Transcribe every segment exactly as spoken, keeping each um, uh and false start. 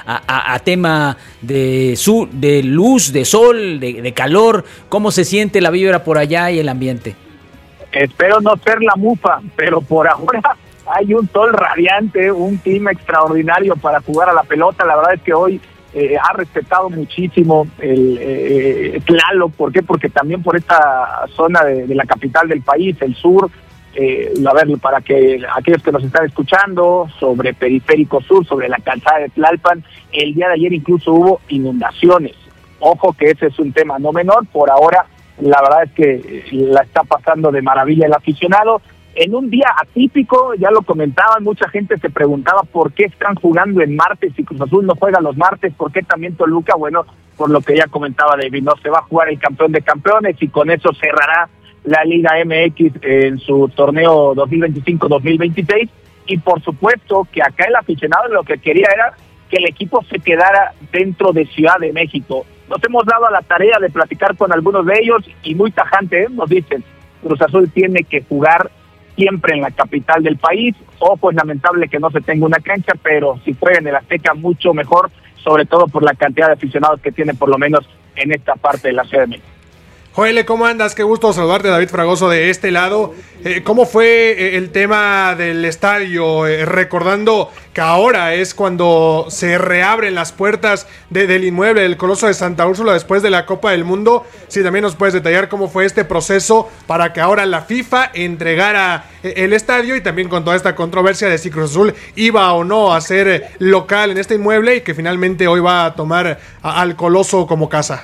a, a, a tema de, su, de luz, de sol, de, de calor. ¿Cómo se siente la vibra por allá y el ambiente? Espero no ser la mufa, pero por ahora hay un sol radiante, un clima extraordinario para jugar a la pelota. La verdad es que hoy eh, ha respetado muchísimo el eh, Tlaloc. ¿Por qué? Porque también por esta zona de, de la capital del país, el sur, eh, a ver, para que aquellos que nos están escuchando, sobre Periférico Sur, sobre la calzada de Tlalpan, el día de ayer incluso hubo inundaciones. Ojo que ese es un tema no menor. Por ahora la verdad es que la está pasando de maravilla el aficionado. En un día atípico, ya lo comentaban, mucha gente se preguntaba por qué están jugando en martes y Cruz Azul no juega los martes, por qué también Toluca. Bueno, por lo que ya comentaba David, no se va a jugar el campeón de campeones y con eso cerrará la Liga M X en su torneo dos mil veinticinco dos mil veintiséis, y por supuesto que acá el aficionado lo que quería era que el equipo se quedara dentro de Ciudad de México. Nos hemos dado a la tarea de platicar con algunos de ellos y muy tajante, ¿eh? Nos dicen, Cruz Azul tiene que jugar siempre en la capital del país. Ojo, es lamentable que no se tenga una cancha, pero si juega en el Azteca mucho mejor, sobre todo por la cantidad de aficionados que tiene por lo menos en esta parte de la Ciudad de México. Joel, ¿cómo andas? Qué gusto saludarte, David Fragoso, de este lado. Eh, ¿Cómo fue eh, el tema del estadio? Eh, recordando que ahora es cuando se reabren las puertas de, del inmueble del Coloso de Santa Úrsula después de la Copa del Mundo. Si también nos puedes detallar cómo fue este proceso para que ahora la FIFA entregara eh, el estadio, y también con toda esta controversia de si Cruz Azul iba o no a ser eh, local en este inmueble y que finalmente hoy va a tomar a, al Coloso como casa.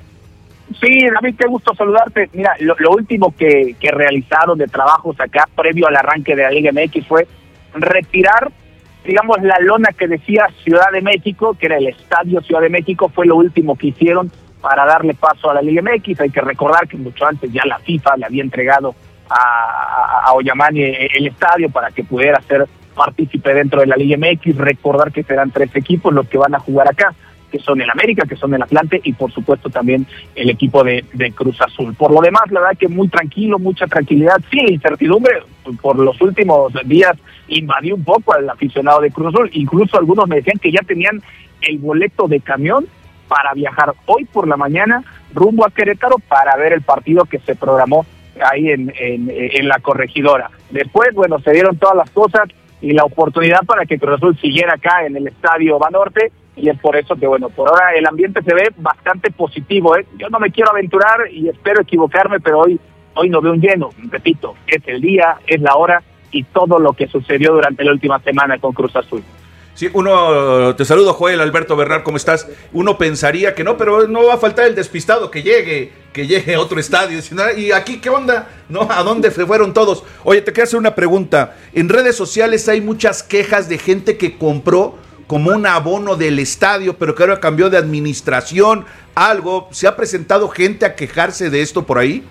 Sí, David, qué gusto saludarte. Mira, lo, lo último que, que realizaron de trabajos acá, previo al arranque de la Liga M X, fue retirar, digamos, la lona que decía Ciudad de México, que era el Estadio Ciudad de México. Fue lo último que hicieron para darle paso a la Liga M X. Hay que recordar que mucho antes ya la FIFA le había entregado a, a, a Oyamani el estadio para que pudiera ser partícipe dentro de la Liga M X. Recordar que serán tres equipos los que van a jugar acá, que son el América, que son el Atlante y por supuesto también el equipo de, de Cruz Azul. Por lo demás, la verdad que muy tranquilo, mucha tranquilidad. Sí, la incertidumbre por los últimos días invadió un poco al aficionado de Cruz Azul. Incluso algunos me decían que ya tenían el boleto de camión para viajar hoy por la mañana rumbo a Querétaro para ver el partido que se programó ahí en, en, en la Corregidora. Después, bueno, se dieron todas las cosas y la oportunidad para que Cruz Azul siguiera acá en el Estadio Banorte. Y es por eso que, bueno, por ahora el ambiente se ve bastante positivo, ¿eh? Yo no me quiero aventurar y espero equivocarme, pero hoy hoy no veo un lleno. Repito, es el día, es la hora y todo lo que sucedió durante la última semana con Cruz Azul. Sí, uno, te saludo, Joel, Alberto Bernal, ¿cómo estás? Uno pensaría que no, pero no va a faltar el despistado que llegue, que llegue a otro estadio. ¿Y aquí qué onda? ¿No? ¿A dónde se fueron todos? Oye, te quiero hacer una pregunta. En redes sociales hay muchas quejas de gente que compró como un abono del estadio, pero que ahora cambió de administración, algo. ¿Se ha presentado gente a quejarse de esto por ahí?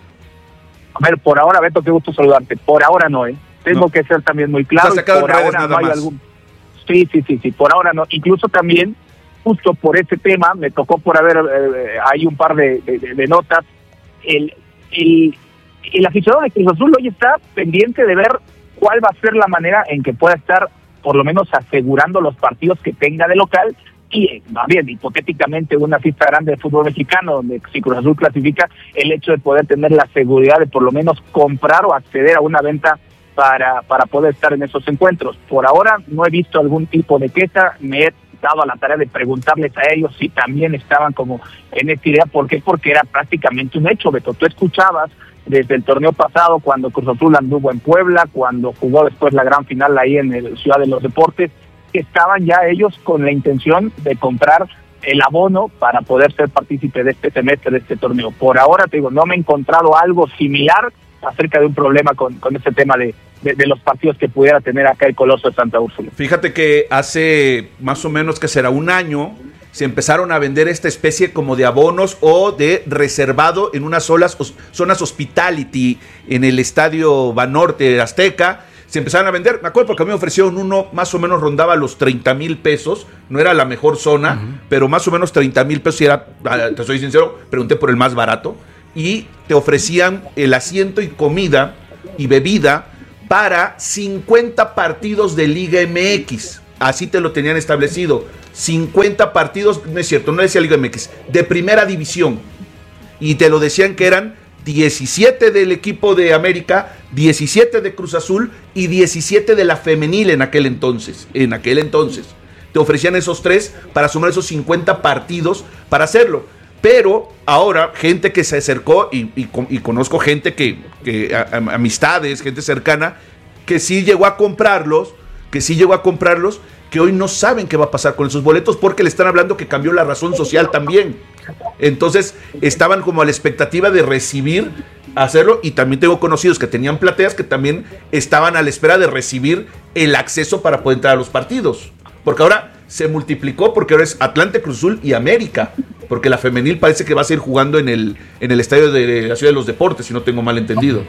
A ver, por ahora, Beto, qué gusto saludarte. Por ahora no, ¿eh? Tengo no. que ser también muy claro. Se ha sacado por en redes ahora nada no hay más. Algún... Sí, sí, sí, sí, por ahora no. Incluso también, justo por ese tema, me tocó por haber, eh, hay un par de, de, de notas. El, el, el aficionado de Cruz Azul hoy está pendiente de ver cuál va a ser la manera en que pueda estar por lo menos asegurando los partidos que tenga de local y, más bien, hipotéticamente una fiesta grande de fútbol mexicano, donde si Cruz Azul clasifica, el hecho de poder tener la seguridad de por lo menos comprar o acceder a una venta para, para poder estar en esos encuentros. Por ahora no he visto algún tipo de queja, me he dado a la tarea de preguntarles a ellos si también estaban como en esta idea. ¿Por qué? Porque era prácticamente un hecho, Beto. Tú escuchabas desde el torneo pasado, cuando Cruz Azul anduvo en Puebla, cuando jugó después la gran final ahí en el Ciudad de los Deportes, que estaban ya ellos con la intención de comprar el abono para poder ser partícipe de este semestre, de este torneo. Por ahora, te digo, no me he encontrado algo similar acerca de un problema con, con este tema de, de, de los partidos que pudiera tener acá el Coloso de Santa Úrsula. Fíjate que hace más o menos, que será un año, se empezaron a vender esta especie como de abonos o de reservado en unas solas os, zonas hospitality en el Estadio Banorte Azteca. Se empezaron a vender, me acuerdo porque a mí me ofrecieron uno, más o menos rondaba los treinta mil pesos, no era la mejor zona, uh-huh. pero más o menos treinta mil pesos, y era, te soy sincero, pregunté por el más barato, y te ofrecían el asiento y comida y bebida para cincuenta partidos de Liga M X, así te lo tenían establecido. cincuenta partidos, no es cierto, no decía Liga M X, de primera división. Y te lo decían que eran diecisiete del equipo de América, diecisiete de Cruz Azul y diecisiete de la femenil en aquel entonces. En aquel entonces. Te ofrecían esos tres para sumar esos cincuenta partidos para hacerlo. Pero ahora, gente que se acercó, y, y, y conozco gente que, que a, a, amistades, gente cercana, que sí llegó a comprarlos, que sí llegó a comprarlos, que hoy no saben qué va a pasar con esos boletos porque le están hablando que cambió la razón social también. Entonces, estaban como a la expectativa de recibir, hacerlo, y también tengo conocidos que tenían plateas que también estaban a la espera de recibir el acceso para poder entrar a los partidos. Porque ahora se multiplicó, porque ahora es Atlante, Cruz Azul y América, porque la femenil parece que va a seguir jugando en el, en el estadio de la Ciudad de los Deportes, si no tengo mal entendido.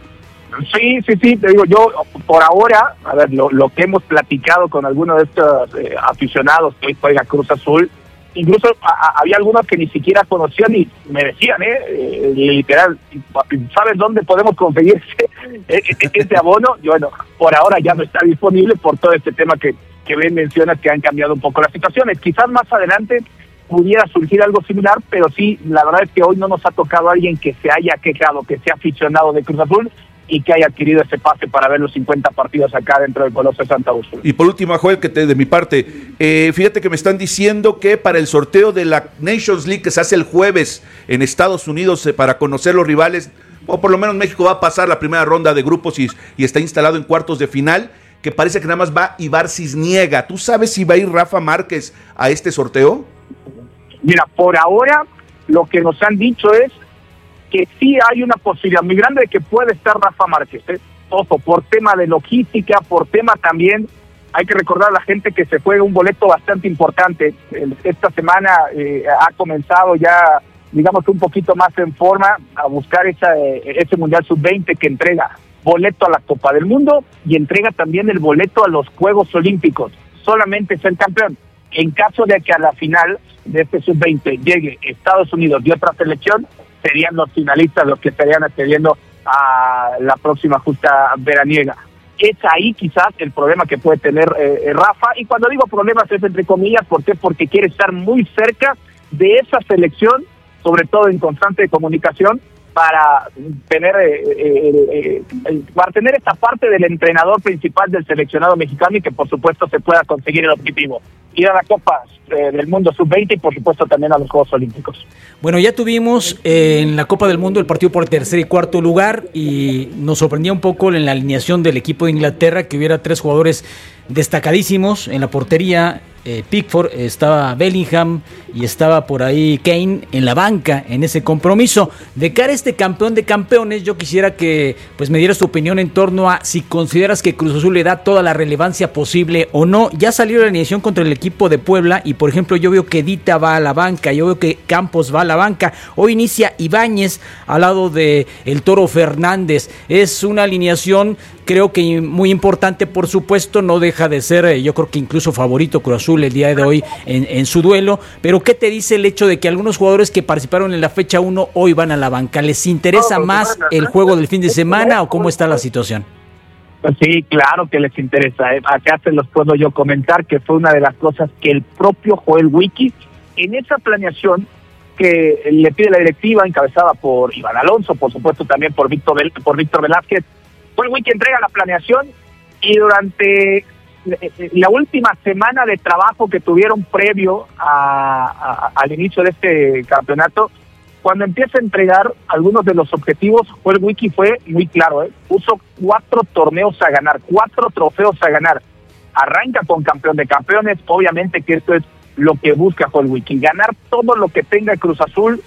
Sí, sí, sí, te digo, yo por ahora, a ver, lo, lo que hemos platicado con algunos de estos eh, aficionados que hoy juega Cruz Azul, incluso a, a, había algunos que ni siquiera conocían y me decían, eh, eh literal, ¿sabes dónde podemos conseguir ese, ese abono? Y bueno, por ahora ya no está disponible por todo este tema que, que Ben menciona, que han cambiado un poco las situaciones. Quizás más adelante pudiera surgir algo similar, pero sí, la verdad es que hoy no nos ha tocado a alguien que se haya quejado, que sea aficionado de Cruz Azul y que haya adquirido ese pase para ver los cincuenta partidos acá dentro del Coloso de Santa Úrsula. Y por último, Joel, que te, de mi parte, eh, fíjate que me están diciendo que para el sorteo de la Nations League que se hace el jueves en Estados Unidos eh, para conocer los rivales, o por lo menos México va a pasar la primera ronda de grupos y, y está instalado en cuartos de final, que parece que nada más va Ibar Cisniega. ¿Tú sabes si va a ir Rafa Márquez a este sorteo? Mira, por ahora lo que nos han dicho es que sí hay una posibilidad muy grande de que pueda estar Rafa Márquez, ¿eh? Ojo, por tema de logística, por tema también, hay que recordar a la gente que se juega un boleto bastante importante. Esta semana eh, ha comenzado ya, digamos que un poquito más en forma, a buscar esa, ese Mundial sub veinte que entrega boleto a la Copa del Mundo y entrega también el boleto a los Juegos Olímpicos. Solamente es el campeón. En caso de que a la final de este sub veinte llegue Estados Unidos y otra selección, serían los finalistas los que estarían accediendo a la próxima justa veraniega. Es ahí quizás el problema que puede tener eh, Rafa, y cuando digo problemas es entre comillas, ¿por qué? Porque quiere estar muy cerca de esa selección, sobre todo en constante comunicación, para tener eh, eh, eh, para tener esta parte del entrenador principal del seleccionado mexicano y que por supuesto se pueda conseguir el objetivo, ir a la Copa eh, del Mundo sub veinte y por supuesto también a los Juegos Olímpicos. Bueno, ya tuvimos eh, en la Copa del Mundo el partido por tercer y cuarto lugar y nos sorprendía un poco en la alineación del equipo de Inglaterra que hubiera tres jugadores destacadísimos en la portería. Eh, Pickford, estaba Bellingham y estaba por ahí Kane en la banca en ese compromiso. De cara a este campeón de campeones, yo quisiera que pues me dieras tu opinión en torno a si consideras que Cruz Azul le da toda la relevancia posible o no. Ya salió la alineación contra el equipo de Puebla y por ejemplo yo veo que Dita va a la banca, yo veo que Campos va a la banca. Hoy inicia Ibáñez al lado de el Toro Fernández. Es una alineación creo que muy importante, por supuesto, no deja de ser, yo creo que incluso favorito Cruz Azul el día de hoy en, en su duelo, pero ¿qué te dice el hecho de que algunos jugadores que participaron en la fecha uno hoy van a la banca? ¿Les interesa más el juego del fin de semana o cómo está la situación? Sí, claro que les interesa. ¿eh? Acá se los puedo yo comentar que fue una de las cosas que el propio Joel Wiki, en esa planeación que le pide la directiva, encabezada por Iván Alonso, por supuesto también por Víctor, Vel- por Víctor Velázquez, Joel Wiki entrega la planeación y durante la última semana de trabajo que tuvieron previo a, a, al inicio de este campeonato, cuando empieza a entregar algunos de los objetivos, Joel Wiki fue muy claro, ¿eh? puso cuatro torneos a ganar, cuatro trofeos a ganar. Arranca con campeón de campeones, obviamente que esto es lo que busca Joel Wiki, ganar todo lo que tenga Cruz Azul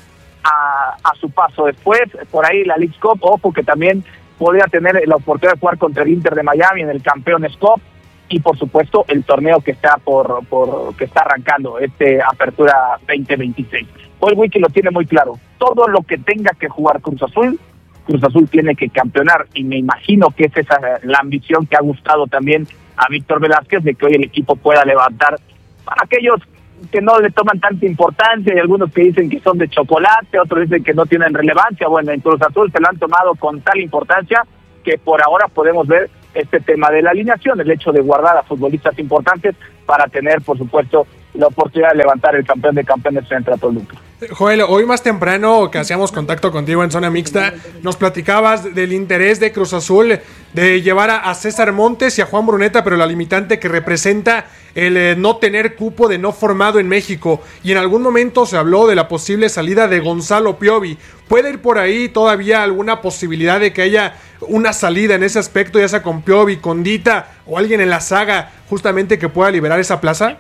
a, a su paso. Después, por ahí la Leagues Cup, ojo que también podría tener la oportunidad de jugar contra el Inter de Miami en el Campeones Cup y por supuesto el torneo que está por, por que está arrancando, este Apertura veinte veintiséis. Joel Wiki lo tiene muy claro, todo lo que tenga que jugar Cruz Azul, Cruz Azul tiene que campeonar y me imagino que es esa la ambición que ha gustado también a Víctor Velázquez de que hoy el equipo pueda levantar para aquellos que no le toman tanta importancia y algunos que dicen que son de chocolate, otros dicen que no tienen relevancia. Bueno, en Cruz Azul se lo han tomado con tal importancia que por ahora podemos ver este tema de la alineación, el hecho de guardar a futbolistas importantes para tener, por supuesto, la oportunidad de levantar el campeón de campeones frente a Toluca. Joel, hoy más temprano que hacíamos contacto contigo en Zona Mixta, nos platicabas del interés de Cruz Azul de llevar a, a César Montes y a Juan Bruneta, pero la limitante que representa el eh, no tener cupo de no formado en México. Y en algún momento se habló de la posible salida de Gonzalo Piovi. ¿Puede ir por ahí todavía alguna posibilidad de que haya una salida en ese aspecto, ya sea con Piovi, con Dita o alguien en la saga justamente que pueda liberar esa plaza?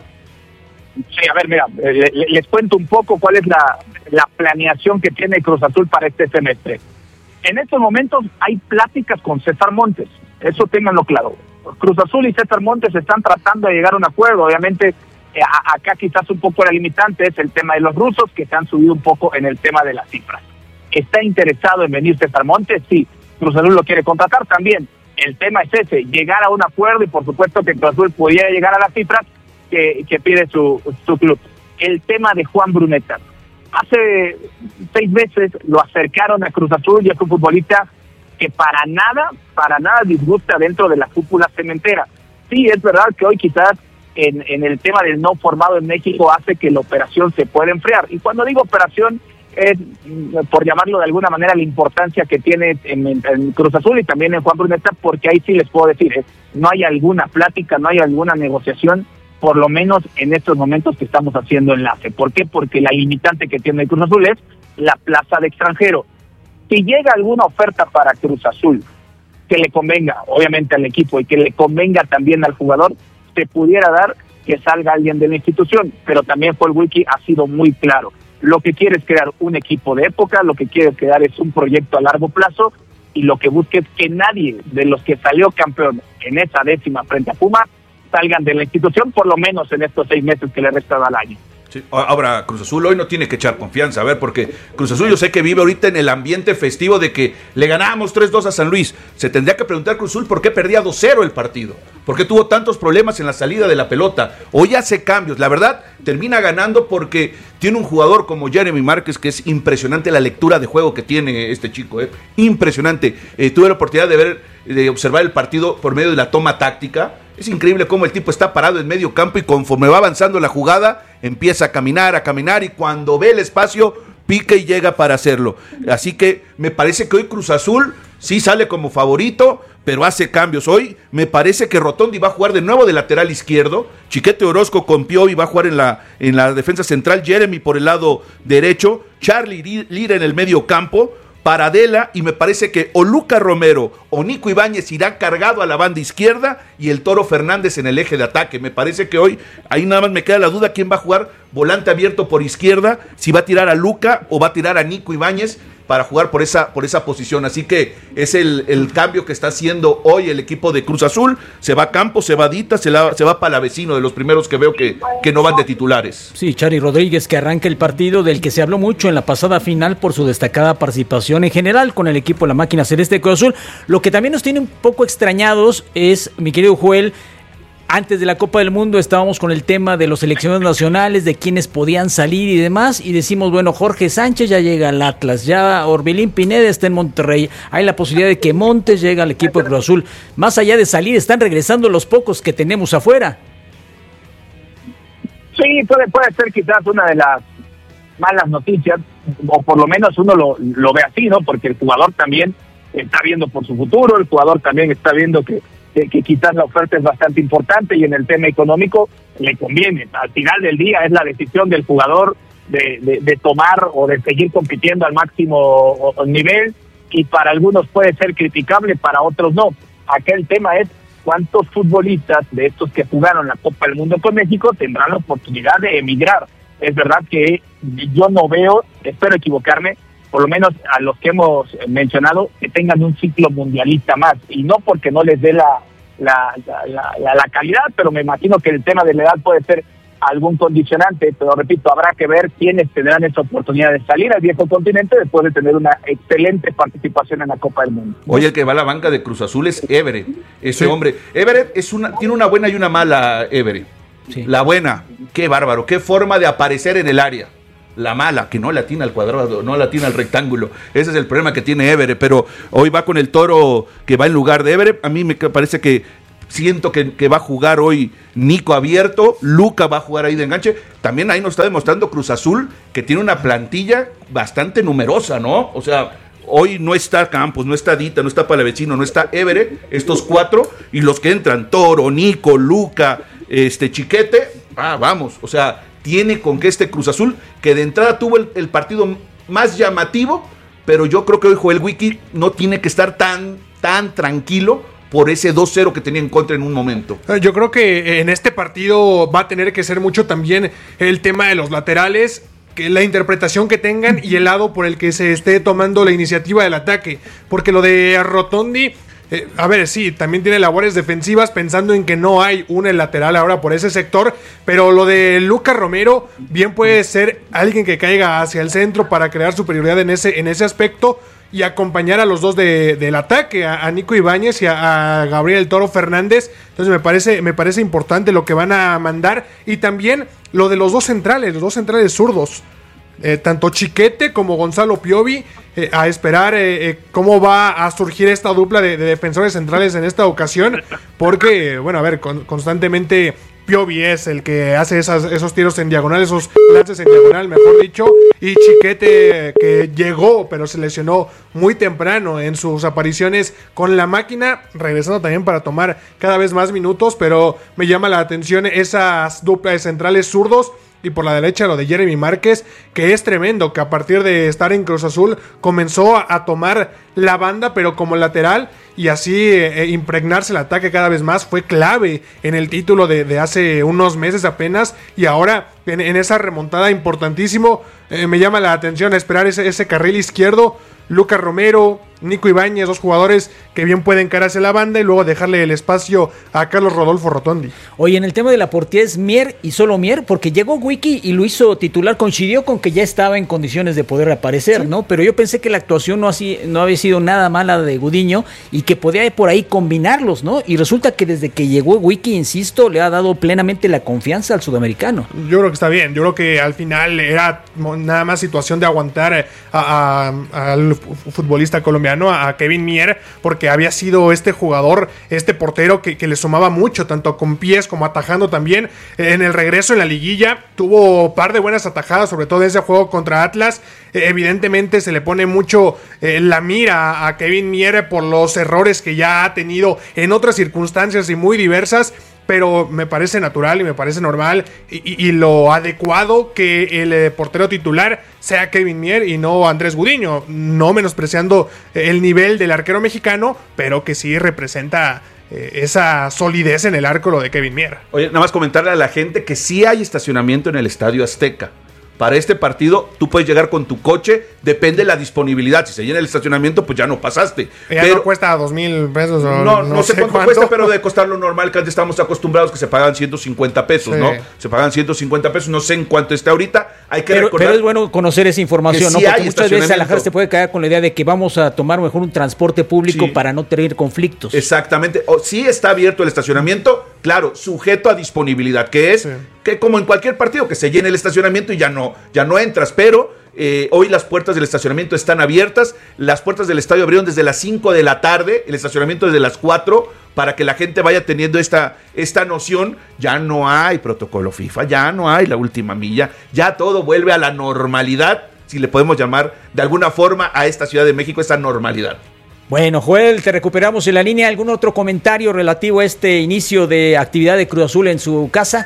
Sí, a ver, mira, eh, les cuento un poco cuál es la, la planeación que tiene Cruz Azul para este semestre. En estos momentos hay pláticas con César Montes, eso ténganlo claro. Cruz Azul y César Montes están tratando de llegar a un acuerdo, obviamente eh, a, acá quizás un poco la limitante es el tema de los rusos, que se han subido un poco en el tema de las cifras. ¿Está interesado en venir César Montes? Sí. Cruz Azul lo quiere contratar también. El tema es ese, llegar a un acuerdo, y por supuesto que Cruz Azul pudiera llegar a las cifras Que, que pide su, su club. El tema de Juan Bruneta. Hace seis meses lo acercaron a Cruz Azul y es un futbolista que para nada, para nada disgusta dentro de la cúpula cementera. Sí, es verdad que hoy quizás en, en el tema del no formado en México hace que la operación se pueda enfriar. Y cuando digo operación es, por llamarlo de alguna manera, la importancia que tiene en, en Cruz Azul y también en Juan Bruneta, porque ahí sí les puedo decir, ¿eh? no hay alguna plática, no hay alguna negociación, por lo menos en estos momentos que estamos haciendo enlace. ¿Por qué? Porque la limitante que tiene Cruz Azul es la plaza de extranjero. Si llega alguna oferta para Cruz Azul que le convenga, obviamente al equipo, y que le convenga también al jugador, se pudiera dar que salga alguien de la institución, pero también Paul Wiki ha sido muy claro. Lo que quiere es crear un equipo de época, lo que quiere crear es un proyecto a largo plazo, y lo que busca es que nadie de los que salió campeón en esa décima frente a Puma salgan de la institución, por lo menos en estos seis meses que le restan al año. Sí. Ahora, Cruz Azul hoy no tiene que echar confianza, a ver, porque Cruz Azul yo sé que vive ahorita en el ambiente festivo de que le ganamos tres dos a San Luis. Se tendría que preguntar Cruz Azul por qué perdía dos cero el partido, por qué tuvo tantos problemas en la salida de la pelota. Hoy hace cambios, la verdad, termina ganando porque tiene un jugador como Jeremy Márquez, que es impresionante la lectura de juego que tiene este chico, eh. impresionante. Eh, tuve la oportunidad de ver, de observar el partido por medio de la toma táctica. Es increíble cómo el tipo está parado en medio campo y conforme va avanzando la jugada, empieza a caminar, a caminar, y cuando ve el espacio, pica y llega para hacerlo. Así que me parece que hoy Cruz Azul sí sale como favorito, pero hace cambios. Hoy me parece que Rotondi va a jugar de nuevo de lateral izquierdo, Chiquete Orozco con Piovi va a jugar en la, en la defensa central, Jeremy por el lado derecho, Charlie Lira en el medio campo, Paradela, y me parece que o Luca Romero o Nico Ibáñez irá cargado a la banda izquierda y el Toro Fernández en el eje de ataque. Me parece que hoy ahí nada más me queda la duda quién va a jugar volante abierto por izquierda, si va a tirar a Luca o va a tirar a Nico Ibáñez para jugar por esa, por esa posición. Así que es el, el cambio que está haciendo hoy el equipo de Cruz Azul. Se va a Campos, se va a Dita, se, la, se va Palavecino, de los primeros que veo que, que no van de titulares. Sí, Chari Rodríguez, que arranca el partido del que se habló mucho en la pasada final por su destacada participación en general con el equipo de la máquina celeste de Cruz Azul. Lo que también nos tiene un poco extrañados es, mi querido Joel, antes de la Copa del Mundo estábamos con el tema de los seleccionados nacionales, de quienes podían salir y demás, y decimos, bueno, Jorge Sánchez ya llega al Atlas, ya Orbelín Pineda está en Monterrey, hay la posibilidad de que Montes llegue al equipo de Cruz Azul. Más allá de salir, están regresando los pocos que tenemos afuera. Sí, puede, puede ser quizás una de las malas noticias, o por lo menos uno lo, lo ve así, ¿no? Porque el jugador también está viendo por su futuro, el jugador también está viendo que Que, que quizás la oferta es bastante importante y en el tema económico le conviene. Al final del día es la decisión del jugador de, de, de tomar o de seguir compitiendo al máximo o, o nivel, y para algunos puede ser criticable, para otros no. Acá el tema es cuántos futbolistas de estos que jugaron la Copa del Mundo con México tendrán la oportunidad de emigrar. Es verdad que yo no veo, espero equivocarme, por lo menos a los que hemos mencionado, que tengan un ciclo mundialista más, y no porque no les dé la, la, la, la, la calidad, pero me imagino que el tema de la edad puede ser algún condicionante, pero repito, habrá que ver quiénes tendrán esa oportunidad de salir al viejo continente después de tener una excelente participación en la Copa del Mundo. Oye, el que va a la banca de Cruz Azul es Everett, ese sí. hombre. Everett es una, tiene una buena y una mala, Everett. Sí. La buena, qué bárbaro, qué forma de aparecer en el área. La mala, que no le atina al cuadrado, no le atina al rectángulo. Ese es el problema que tiene Everett, pero hoy va con el Toro que va en lugar de Everett. A mí me parece que siento que, que va a jugar hoy Nico abierto, Luca va a jugar ahí de enganche. También ahí nos está demostrando Cruz Azul que tiene una plantilla bastante numerosa, ¿no? O sea, hoy no está Campos, no está Dita, no está Palavecino, no está Évere, estos cuatro, y los que entran, Toro, Nico, Luca, este Chiquete, ah, vamos, o sea, tiene con que este Cruz Azul, que de entrada tuvo el, el partido más llamativo, pero yo creo que hoy Joel Wiki no tiene que estar tan, tan tranquilo por ese dos cero que tenía en contra en un momento. Yo creo que en este partido va a tener que ser mucho también el tema de los laterales, que la interpretación que tengan y el lado por el que se esté tomando la iniciativa del ataque, porque lo de Rotondi, eh, a ver, sí, también tiene labores defensivas pensando en que no hay un lateral ahora por ese sector, pero lo de Lucas Romero bien puede ser alguien que caiga hacia el centro para crear superioridad en ese, en ese aspecto y acompañar a los dos de, del ataque, a, a Nico Ibáñez y a, a Gabriel Toro Fernández. Entonces me parece, me parece importante lo que van a mandar, y también lo de los dos centrales, los dos centrales zurdos, eh, tanto Chiquete como Gonzalo Piovi, eh, a esperar eh, eh, cómo va a surgir esta dupla de, de defensores centrales en esta ocasión, porque, bueno, a ver, con, constantemente Piovi es el que hace esas, esos tiros en diagonal, esos lances en diagonal, mejor dicho, y Chiquete, que llegó pero se lesionó muy temprano en sus apariciones con la máquina, regresando también para tomar cada vez más minutos, pero me llama la atención esas duplas de centrales zurdos. Y por la derecha lo de Jeremy Márquez, que es tremendo, que a partir de estar en Cruz Azul comenzó a, a tomar la banda, pero como lateral, y así eh, impregnarse el ataque cada vez más. Fue clave en el título de, de hace unos meses apenas, y ahora en, en esa remontada importantísimo. Eh, me llama la atención esperar ese, ese carril izquierdo. Lucas Romero, Nico Ibáñez, dos jugadores que bien pueden caer hacia la banda y luego dejarle el espacio a Carlos Rodolfo Rotondi. Oye, en el tema de la portería es Mier y solo Mier, porque llegó Wiki y lo hizo titular, coincidió con que ya estaba en condiciones de poder aparecer, ¿sí? ¿No? Pero yo pensé que la actuación no, así, no había sido nada mala de Gudiño y que podía por ahí combinarlos, ¿no? Y resulta que desde que llegó Wiki, insisto, le ha dado plenamente la confianza al sudamericano. Yo creo que está bien, yo creo que al final era nada más situación de aguantar a, a, al futbolista colombiano, a Kevin Mier, porque había sido este jugador, este portero que, que le sumaba mucho, tanto con pies como atajando también. En el regreso en la liguilla tuvo un par de buenas atajadas, sobre todo en ese juego contra Atlas. Eh, evidentemente se le pone mucho eh, la mira a Kevin Mier por los errores que ya ha tenido en otras circunstancias y muy diversas, pero me parece natural y me parece normal y, y, y lo adecuado que el eh, portero titular sea Kevin Mier y no Andrés Gudiño, no menospreciando el nivel del arquero mexicano, pero que sí representa eh, esa solidez en el arco lo de Kevin Mier. Oye, nada más comentarle a la gente que sí hay estacionamiento en el Estadio Azteca. Para este partido, tú puedes llegar con tu coche, depende de la disponibilidad. Si se llena el estacionamiento, pues ya no pasaste. Ya pero, no cuesta dos mil pesos. O no, no, no sé, sé cuánto, cuánto cuesta, pero de costar lo normal, que antes estamos acostumbrados que se pagan ciento cincuenta pesos, sí. ¿no? Se pagan ciento cincuenta pesos, no sé en cuánto está ahorita. Hay que pero, recordar. Pero es bueno conocer esa información, ¿no? Sí, porque muchas veces a la gente se puede caer con la idea de que vamos a tomar mejor un transporte público sí. para no tener conflictos. Exactamente. O, sí está abierto el estacionamiento, claro, sujeto a disponibilidad, que es sí. que como en cualquier partido, que se llene el estacionamiento y ya no, ya no entras, pero eh, hoy las puertas del estacionamiento están abiertas, las puertas del estadio abrieron desde las cinco de la tarde, el estacionamiento desde las cuatro, para que la gente vaya teniendo esta, esta noción. Ya no hay protocolo FIFA, ya no hay la última milla, ya todo vuelve a la normalidad, si le podemos llamar de alguna forma a esta Ciudad de México, esta normalidad. Bueno, Joel, te recuperamos en la línea. ¿Algún otro comentario relativo a este inicio de actividad de Cruz Azul en su casa?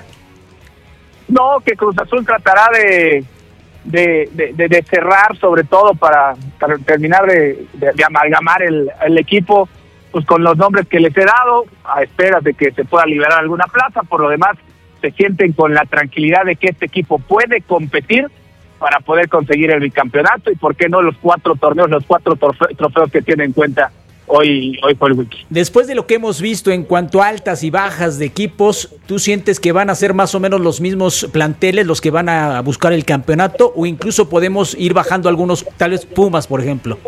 No, que Cruz Azul tratará de, de, de, de cerrar, sobre todo para, para terminar de, de, de amalgamar el, el equipo pues con los nombres que les he dado, a esperas de que se pueda liberar alguna plaza. Por lo demás, se sienten con la tranquilidad de que este equipo puede competir para poder conseguir el bicampeonato y por qué no los cuatro torneos, los cuatro trofe- trofeos que tiene en cuenta hoy, hoy por el Wiki. Después de lo que hemos visto en cuanto a altas y bajas de equipos, ¿tú sientes que van a ser más o menos los mismos planteles los que van a buscar el campeonato o incluso podemos ir bajando algunos, tal vez Pumas, por ejemplo?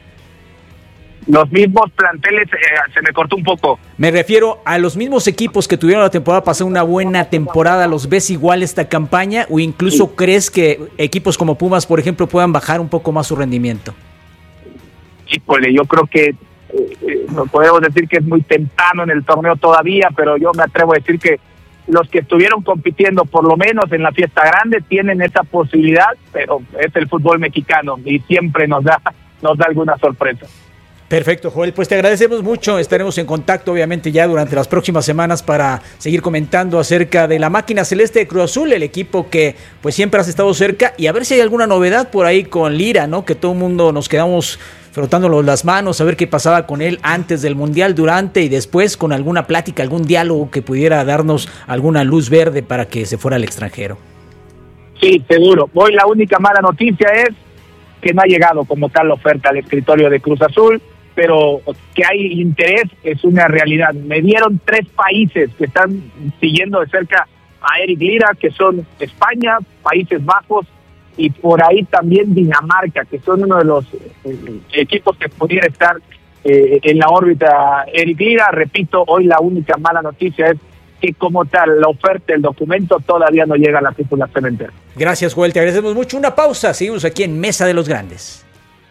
Los mismos planteles, eh, se me cortó un poco. Me refiero a los mismos equipos que tuvieron la temporada pasada una buena temporada. ¿Los ves igual esta campaña o incluso sí. crees que equipos como Pumas, por ejemplo, puedan bajar un poco más su rendimiento? Híjole, yo creo que eh, eh, podemos decir que es muy temprano en el torneo todavía, pero yo me atrevo a decir que los que estuvieron compitiendo, por lo menos en la fiesta grande, tienen esa posibilidad, pero es el fútbol mexicano y siempre nos da, nos da alguna sorpresa. Perfecto, Joel, pues te agradecemos mucho, estaremos en contacto obviamente ya durante las próximas semanas para seguir comentando acerca de la máquina celeste de Cruz Azul, el equipo que pues siempre has estado cerca, y a ver si hay alguna novedad por ahí con Lira, ¿no? Que todo el mundo nos quedamos frotándonos las manos a ver qué pasaba con él antes del Mundial, durante y después, con alguna plática, algún diálogo que pudiera darnos alguna luz verde para que se fuera al extranjero. Sí, seguro. Hoy la única mala noticia es que no ha llegado como tal la oferta al escritorio de Cruz Azul, pero que hay interés es una realidad. Me dieron tres países que están siguiendo de cerca a Eric Lira, que son España, Países Bajos y por ahí también Dinamarca, que son uno de los eh, equipos que pudiera estar eh, en la órbita Eric Lira. Repito, hoy la única mala noticia es que como tal la oferta, el documento todavía no llega a la tripulación entera. Gracias, Joel, te agradecemos mucho. Una pausa, seguimos aquí en Mesa de los Grandes.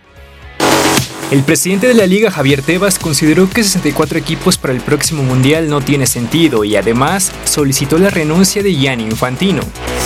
El presidente de la Liga, Javier Tebas, consideró que sesenta y cuatro equipos para el próximo Mundial no tiene sentido y además solicitó la renuncia de Gianni Infantino.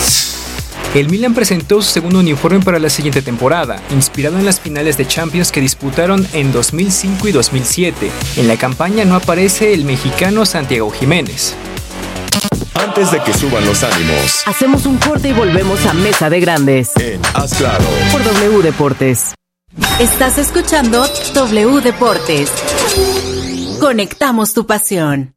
El Milan presentó su segundo uniforme para la siguiente temporada, inspirado en las finales de Champions que disputaron en dos mil cinco y dos mil siete. En la campaña no aparece el mexicano Santiago Jiménez. Antes de que suban los ánimos, hacemos un corte y volvemos a Mesa de Grandes en Haz Claro por W Deportes. Estás escuchando W Deportes. Conectamos tu pasión.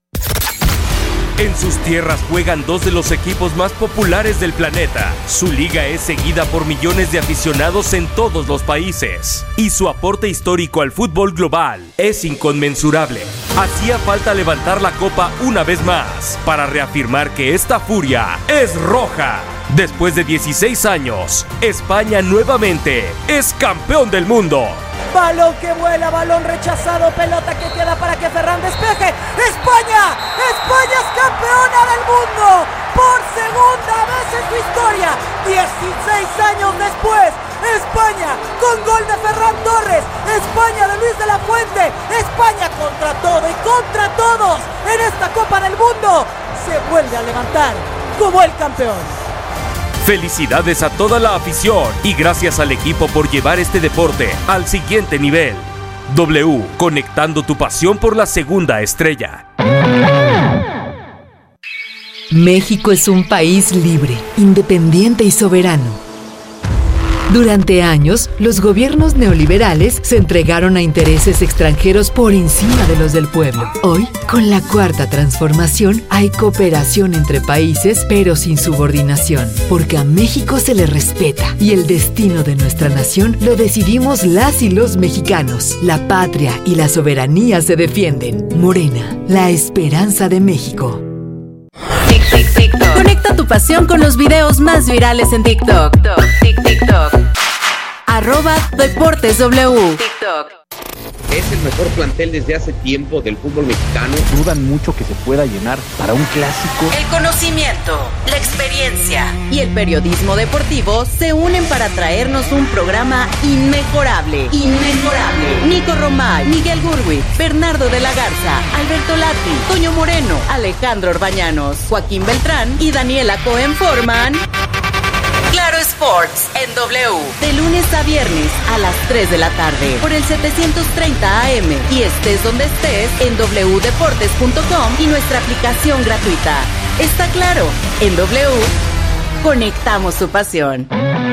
En sus tierras juegan dos de los equipos más populares del planeta. Su liga es seguida por millones de aficionados en todos los países. Y su aporte histórico al fútbol global es inconmensurable. Hacía falta levantar la copa una vez más para reafirmar que esta furia es roja. Después de dieciséis años, España nuevamente es campeón del mundo. Balón que vuela, balón rechazado, pelota que queda para que Ferran despeje. ¡España! ¡España es campeona del mundo! Por segunda vez en su historia, dieciséis años después, España con gol de Ferran Torres, España de Luis de la Fuente, España contra todo y contra todos en esta Copa del Mundo, se vuelve a levantar como el campeón. Felicidades a toda la afición y gracias al equipo por llevar este deporte al siguiente nivel. W, conectando tu pasión por la segunda estrella. México es un país libre, independiente y soberano. Durante años, los gobiernos neoliberales se entregaron a intereses extranjeros por encima de los del pueblo. Hoy, con la cuarta transformación, hay cooperación entre países, pero sin subordinación, porque a México se le respeta y el destino de nuestra nación lo decidimos las y los mexicanos. La patria y la soberanía se defienden. Morena, la esperanza de México. Conecta tu pasión con los videos más virales en TikTok. TikTok. Arroba Deportes W. TikTok. Es el mejor plantel desde hace tiempo del fútbol mexicano. Dudan mucho que se pueda llenar para un clásico. El conocimiento, la experiencia y el periodismo deportivo se unen para traernos un programa inmejorable. Inmejorable. Nico Romay, Miguel Gurwi, Bernardo de la Garza, Alberto Lati, Toño Moreno, Alejandro Orbañanos, Joaquín Beltrán y Daniela Cohen forman Claro Sports en W, de lunes a viernes a las tres de la tarde por el setecientos treinta A M y estés donde estés en doble u deportes punto com y nuestra aplicación gratuita. Está claro, en W conectamos su pasión.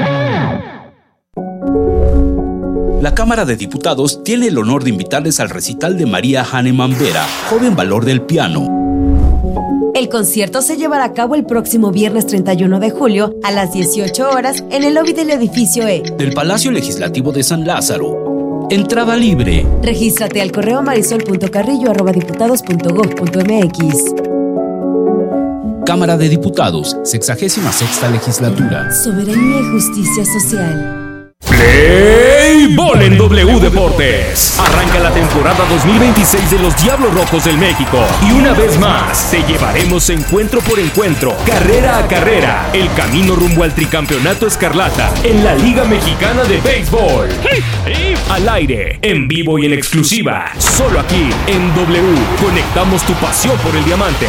La Cámara de Diputados tiene el honor de invitarles al recital de María Hahnemann Vera, joven valor del piano. El concierto se llevará a cabo el próximo viernes treinta y uno de julio a las dieciocho horas en el lobby del edificio E del Palacio Legislativo de San Lázaro. Entrada libre. Regístrate al correo marisol punto carrillo arroba diputados punto gob punto mx. Cámara de Diputados, sexagésima sexta legislatura. Soberanía y justicia social. ¡Play! Béisbol en W Deportes. Arranca la temporada dos mil veintiséis de los Diablos Rojos del México. Y una vez más, te llevaremos encuentro por encuentro, carrera a carrera, el camino rumbo al tricampeonato escarlata en la Liga Mexicana de Béisbol. Al aire, en vivo y en exclusiva, solo aquí en W. Conectamos tu pasión por el diamante.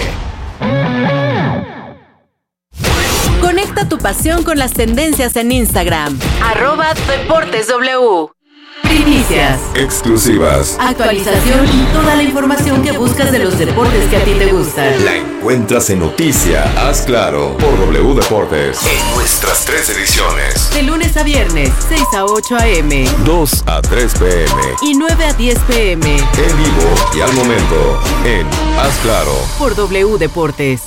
Conecta tu pasión con las tendencias en Instagram. Arroba Deportes W. Primicias. Exclusivas. Actualización y toda la información que buscas de los deportes que a ti te gustan. La encuentras en Noticia, Haz Claro, por W Deportes. En nuestras tres ediciones. De lunes a viernes, seis a ocho a eme. dos a tres pe eme. Y nueve a diez pe eme. En vivo y al momento, en Haz Claro. Por W Deportes.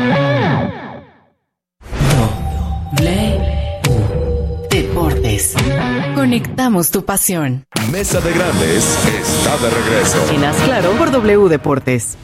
Deportes. Conectamos tu pasión. Mesa de Grandes está de regreso. En Haz Claro por W Deportes.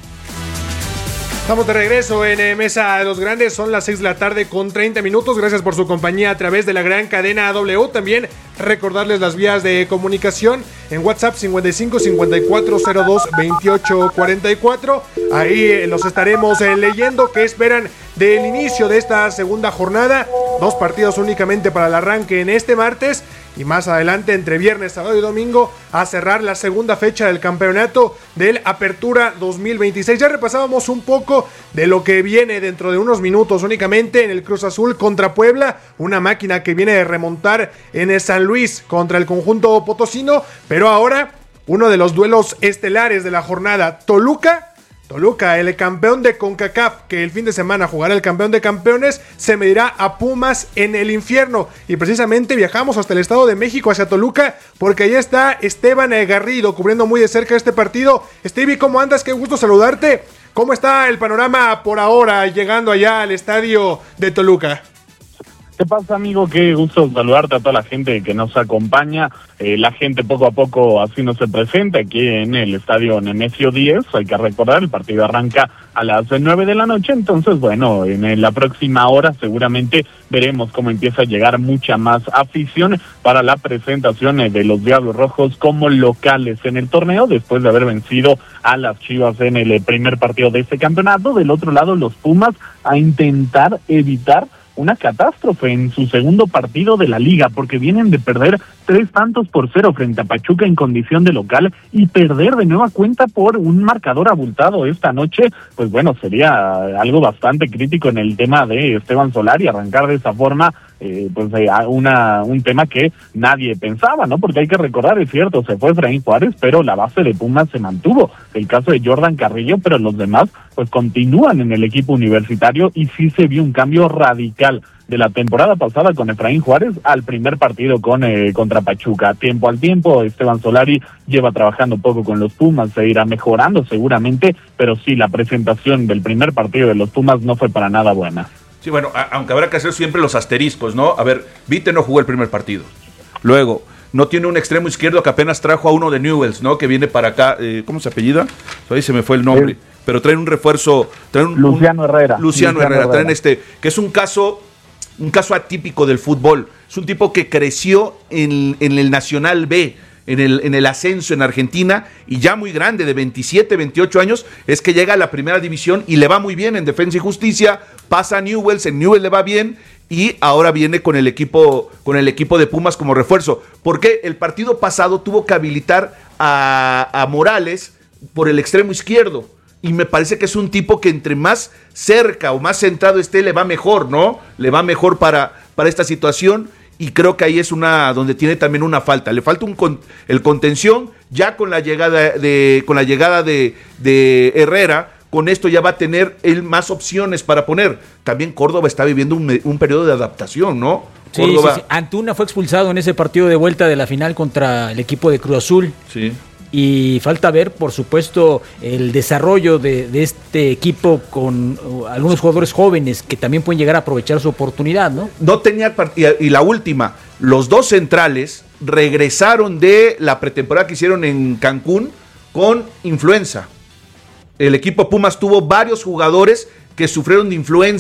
Estamos de regreso en eh, Mesa de los Grandes, son las seis de la tarde con treinta minutos, gracias por su compañía a través de la gran cadena W, también recordarles las vías de comunicación en WhatsApp cincuenta y cinco cincuenta y cuatro cero dos veintiocho cuarenta y cuatro, ahí eh, los estaremos eh, leyendo, qué esperan del inicio de esta segunda jornada, dos partidos únicamente para el arranque en este martes, y más adelante entre viernes, sábado y domingo a cerrar la segunda fecha del campeonato del Apertura dos mil veintiséis. Ya repasábamos un poco de lo que viene dentro de unos minutos únicamente en el Cruz Azul contra Puebla, una máquina que viene de remontar en el San Luis contra el conjunto potosino, pero ahora uno de los duelos estelares de la jornada, Toluca Toluca, el campeón de CONCACAF, que el fin de semana jugará el campeón de campeones, se medirá a Pumas en el infierno. Y precisamente viajamos hasta el Estado de México, hacia Toluca, porque ahí está Esteban Garrido, cubriendo muy de cerca este partido. Stevie, ¿cómo andas? Qué gusto saludarte. ¿Cómo está el panorama por ahora, llegando allá al estadio de Toluca? ¿Qué pasa, amigo? Qué gusto saludarte a toda la gente que nos acompaña. Eh, la gente poco a poco así no se presenta aquí en el estadio Nemesio diez. Hay que recordar, el partido arranca a las nueve de la noche. Entonces, bueno, en la próxima hora seguramente veremos cómo empieza a llegar mucha más afición para la presentación de los Diablos Rojos como locales en el torneo, después de haber vencido a las Chivas en el primer partido de este campeonato. Del otro lado, los Pumas a intentar evitar una catástrofe en su segundo partido de la liga, porque vienen de perder tres tantos por cero frente a Pachuca en condición de local y perder de nueva cuenta por un marcador abultado esta noche. Pues bueno, sería algo bastante crítico en el tema de Esteban Solari, arrancar de esa forma eh, pues eh, una un tema que nadie pensaba, ¿no? Porque hay que recordar, es cierto, se fue Efraín Juárez, pero la base de Pumas se mantuvo. El caso de Jordan Carrillo, pero los demás pues continúan en el equipo universitario y sí se vio un cambio radical de la temporada pasada con Efraín Juárez al primer partido con eh, contra Pachuca. Tiempo al tiempo, Esteban Solari lleva trabajando un poco con los Pumas, se irá mejorando seguramente, pero sí, la presentación del primer partido de los Pumas no fue para nada buena. Sí, bueno, a, aunque habrá que hacer siempre los asteriscos, ¿no? A ver, Vite no jugó el primer partido. Luego, no tiene un extremo izquierdo que apenas trajo a uno de Newells, ¿no? Que viene para acá, eh, ¿cómo se apellida? Ahí se me fue el nombre. Sí. Pero traen un refuerzo, traen un, Luciano Herrera. Un, Luciano, Luciano Herrera, Herrera, traen este, que es un caso, un caso atípico del fútbol. Es un tipo que creció en, en el Nacional B, en el, en el ascenso en Argentina, y ya muy grande, de veintisiete, veintiocho años, es que llega a la primera división y le va muy bien en Defensa y Justicia, pasa a Newells, en Newells le va bien, y ahora viene con el equipo, con el equipo de Pumas como refuerzo. Porque el partido pasado tuvo que habilitar a, a Morales por el extremo izquierdo. Y me parece que es un tipo que entre más cerca o más centrado esté, le va mejor, ¿no? Le va mejor para, para esta situación. Y creo que ahí es una donde tiene también una falta. Le falta un con, el contención, ya con la llegada de, con la llegada de, de Herrera. Con esto ya va a tener él más opciones para poner. También Córdoba está viviendo un, un periodo de adaptación, ¿no? Sí, Córdoba. sí, sí. Antuna fue expulsado en ese partido de vuelta de la final contra el equipo de Cruz Azul. Sí. Y falta ver, por supuesto, el desarrollo de, de este equipo con uh, algunos jugadores jóvenes que también pueden llegar a aprovechar su oportunidad, ¿no? No tenía partida. Y la última, los dos centrales regresaron de la pretemporada que hicieron en Cancún con influenza. El equipo Pumas tuvo varios jugadores que sufrieron de influenza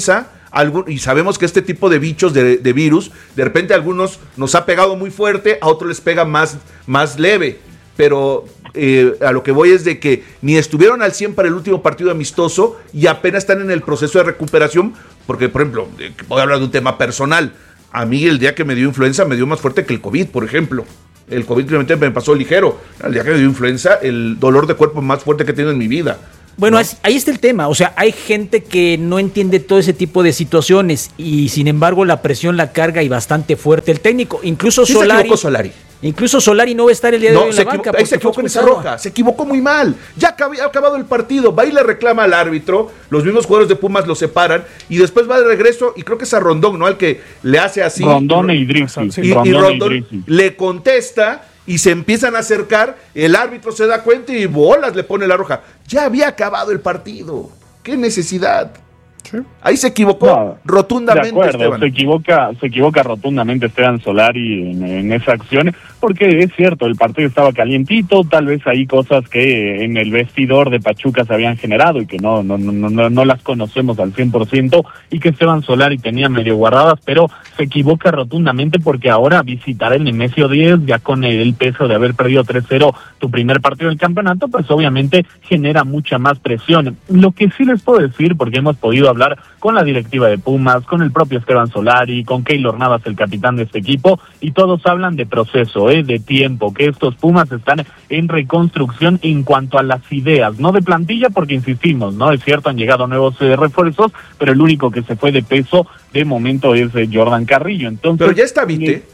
algún, y sabemos que este tipo de bichos, de, de virus, de repente a algunos nos ha pegado muy fuerte, a otros les pega más, más leve, pero eh, a lo que voy es de que ni estuvieron al cien para el último partido amistoso y apenas están en el proceso de recuperación, porque por ejemplo, eh, voy a hablar de un tema personal, a mí el día que me dio influenza me dio más fuerte que el COVID, por ejemplo. El COVID realmente me pasó ligero. El día que me dio influenza, el dolor de cuerpo más fuerte que he tenido en mi vida. Bueno, ¿no? es, ahí está el tema. O sea, hay gente que no entiende todo ese tipo de situaciones y sin embargo la presión la carga y bastante fuerte el técnico. Incluso ¿Sí Solari. se equivocó Solari? Incluso Solari no va a estar el día de No, hoy en se la banca. equivocó, ahí se equivocó en esa roja, se equivocó muy mal. Ya había acabado el partido, va y le reclama al árbitro, los mismos jugadores de Pumas lo separan y después va de regreso y creo que es a Rondón, ¿no? Al que le hace así. Rondón e Idrissi. Y, y Rondón, Rondón e Idrissi. le contesta y se empiezan a acercar, el árbitro se da cuenta y bolas le pone la roja. Ya había acabado el partido. ¿Qué necesidad? Sí. Ahí se equivocó no, rotundamente. De acuerdo, Esteban. se equivoca, se equivoca rotundamente Esteban Solari en, en esa acción, porque es cierto, el partido estaba calientito, tal vez hay cosas que en el vestidor de Pachuca se habían generado y que no, no, no, no, no las conocemos al cien por ciento y que Esteban Solari tenía medio guardadas, pero se equivoca rotundamente porque ahora visitar el Nemesio diez, ya con el peso de haber perdido tres cero tu primer partido del campeonato, pues obviamente genera mucha más presión. Lo que sí les puedo decir, porque hemos podido hablar con la directiva de Pumas, con el propio Esteban Solari, con Keylor Navas, el capitán de este equipo, y todos hablan de proceso, ¿eh? de tiempo, que estos Pumas están en reconstrucción en cuanto a las ideas, no de plantilla, porque insistimos, no es cierto, han llegado nuevos eh, refuerzos, pero el único que se fue de peso de momento es eh, Jordan Carrillo. Entonces, pero ya está Vite. Eh,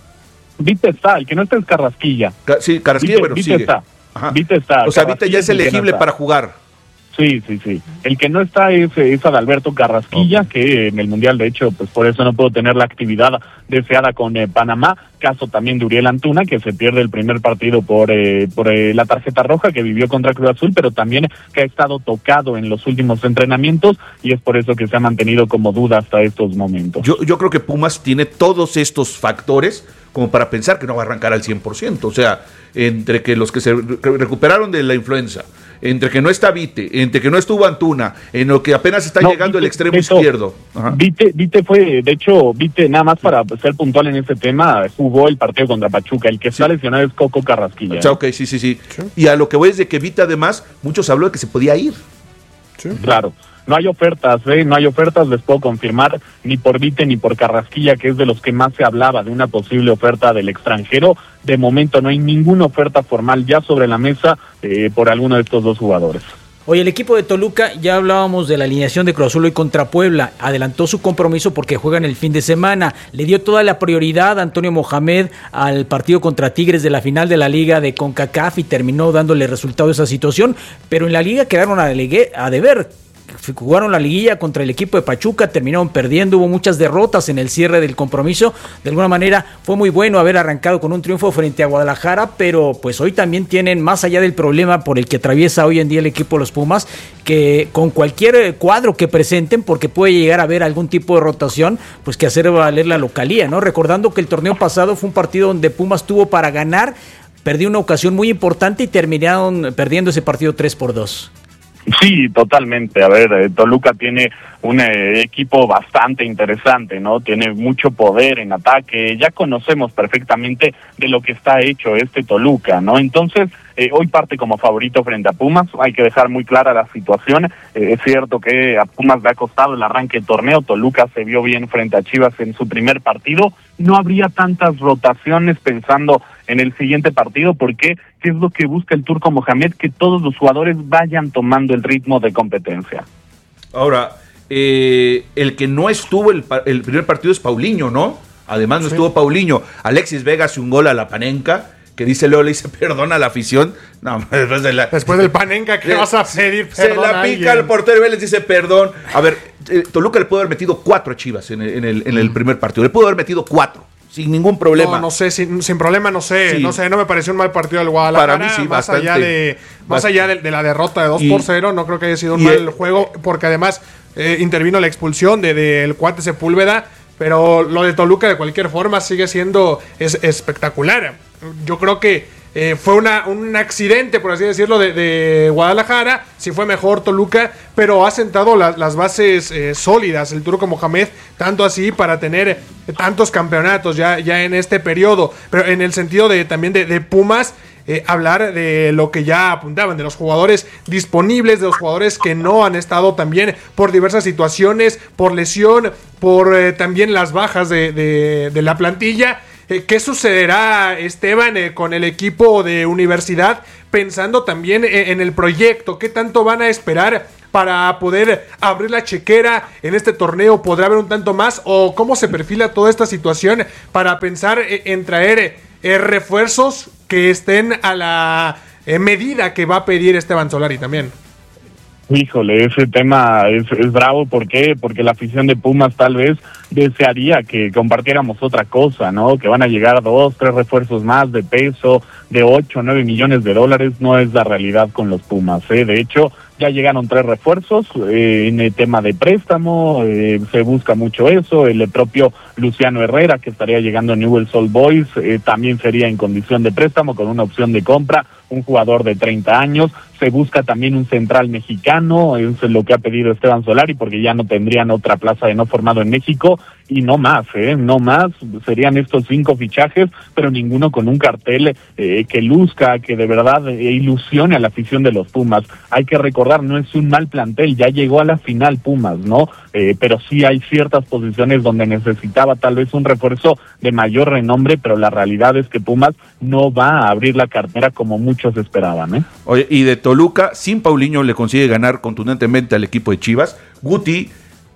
Vite está, el que no está es Carrasquilla. Ca- sí, Carrasquilla, Vite, bueno, Vite sigue. está. Ajá. Vite está. O sea, Vite Carrasquilla ya es el que no elegible está. para jugar. Sí, sí, sí. El que no está es, es Adalberto Carrasquilla, okay. que en el Mundial, de hecho, pues por eso no pudo tener la actividad deseada con eh, Panamá. Caso también de Uriel Antuna, que se pierde el primer partido por eh, por eh, la tarjeta roja que vivió contra Cruz Azul, pero también que ha estado tocado en los últimos entrenamientos y es por eso que se ha mantenido como duda hasta estos momentos. Yo, yo creo que Pumas tiene todos estos factores como para pensar que no va a arrancar al cien por ciento. O sea, entre que los que se recuperaron de la influenza, entre que no está Vite, entre que no estuvo Antuna, en lo que apenas está no, llegando Vite, el extremo Vite, izquierdo. Ajá. Vite, Vite fue, de hecho, Vite, nada más para ser puntual en este tema, jugó el partido contra Pachuca. El que sí. está lesionado es Coco Carrasquilla. O sea, ok, sí, sí, sí, sí. Y a lo que voy es de que Vite, además, muchos habló de que se podía ir. Sí. Claro. No hay ofertas, ¿eh? No hay ofertas, les puedo confirmar, ni por Vite ni por Carrasquilla, que es de los que más se hablaba de una posible oferta del extranjero. De momento no hay ninguna oferta formal ya sobre la mesa eh, por alguno de estos dos jugadores. Oye, el equipo de Toluca, ya hablábamos de la alineación de Cruz Azul hoy contra Puebla, adelantó su compromiso porque juegan el fin de semana, le dio toda la prioridad a Antonio Mohamed al partido contra Tigres de la final de la Liga de CONCACAF y terminó dándole resultado a esa situación, pero en la Liga quedaron a, a deber. Jugaron la liguilla contra el equipo de Pachuca, terminaron perdiendo, hubo muchas derrotas en el cierre del compromiso. De alguna manera fue muy bueno haber arrancado con un triunfo frente a Guadalajara, pero pues hoy también tienen, más allá del problema por el que atraviesa hoy en día el equipo de los Pumas, que con cualquier cuadro que presenten, porque puede llegar a haber algún tipo de rotación, pues que hacer valer la localía, ¿no? Recordando que el torneo pasado fue un partido donde Pumas tuvo para ganar, perdió una ocasión muy importante y terminaron perdiendo ese partido tres por dos. Sí, totalmente. A ver, eh, Toluca tiene un eh, equipo bastante interesante, ¿no? Tiene mucho poder en ataque. Ya conocemos perfectamente de lo que está hecho este Toluca, ¿no? Entonces, eh, hoy parte como favorito frente a Pumas. Hay que dejar muy clara la situación. Eh, es cierto que a Pumas le ha costado el arranque del torneo. Toluca se vio bien frente a Chivas en su primer partido. No habría tantas rotaciones pensando en el siguiente partido, porque ¿qué es lo que busca el Turco Mohamed? Que todos los jugadores vayan tomando el ritmo de competencia. Ahora, eh, el que no estuvo el, el primer partido es Paulinho, ¿no? Además no sí. estuvo Paulinho. Alexis Vega hace un gol a la Panenka, que dice Leo, le dice perdón a la afición. No, después, de la, después del Panenka, ¿qué vas a pedir perdón? Se la pica al portero y les dice perdón. A ver, eh, Toluca le pudo haber metido cuatro a Chivas en el, en el, en el primer partido. Le pudo haber metido cuatro. Sin ningún problema. No, no sé, sin, sin problema, no sé, sí. no sé, no me pareció un mal partido del Guadalajara. Para mí sí, más bastante, allá de Más allá de, de la derrota de dos por cero, no creo que haya sido un y mal el, juego, porque además eh, intervino la expulsión del de, de cuate Sepúlveda, pero lo de Toluca de cualquier forma sigue siendo es, espectacular. Yo creo que eh, fue una, un accidente, por así decirlo, de, de Guadalajara. Sí fue mejor Toluca, pero ha sentado la, las bases eh, sólidas el Turco Mohamed, tanto así para tener tantos campeonatos ya, ya en este periodo. Pero en el sentido de también de, de Pumas, Eh, hablar de lo que ya apuntaban, de los jugadores disponibles, de los jugadores que no han estado también por diversas situaciones, por lesión, por eh, también las bajas de, de, de la plantilla. Eh, ¿Qué sucederá, Esteban, eh, con el equipo de Universidad, pensando también eh, en el proyecto? ¿Qué tanto van a esperar para poder abrir la chequera en este torneo? ¿Podrá haber un tanto más? ¿O cómo se perfila toda esta situación para pensar eh, en traer eh, eh, refuerzos que estén a la eh, medida que va a pedir Esteban Solari también? Híjole, ese tema es, es bravo. ¿Por qué? Porque la afición de Pumas tal vez desearía que compartiéramos otra cosa, ¿no? Que van a llegar dos, tres refuerzos más de peso, de ocho, nueve millones de dólares. No es la realidad con los Pumas, ¿eh? De hecho, ya llegaron tres refuerzos eh, en el tema de préstamo, eh, se busca mucho eso. El propio Luciano Herrera, que estaría llegando a Newell's Old Boys, eh, también sería en condición de préstamo con una opción de compra, un jugador de treinta años. Se busca también un central mexicano, es lo que ha pedido Esteban Solari, porque ya no tendrían otra plaza de no formado en México, y no más, ¿eh? No más, serían estos cinco fichajes, pero ninguno con un cartel eh, que luzca, que de verdad eh, ilusione a la afición de los Pumas. Hay que recordar, no es un mal plantel, ya llegó a la final Pumas, ¿no? Eh, pero sí hay ciertas posiciones donde necesitaba tal vez un refuerzo de mayor renombre, pero la realidad es que Pumas no va a abrir la cartera como muchos esperaban, ¿eh? Oye, y de Toluca, sin Paulinho le consigue ganar contundentemente al equipo de Chivas. Guti,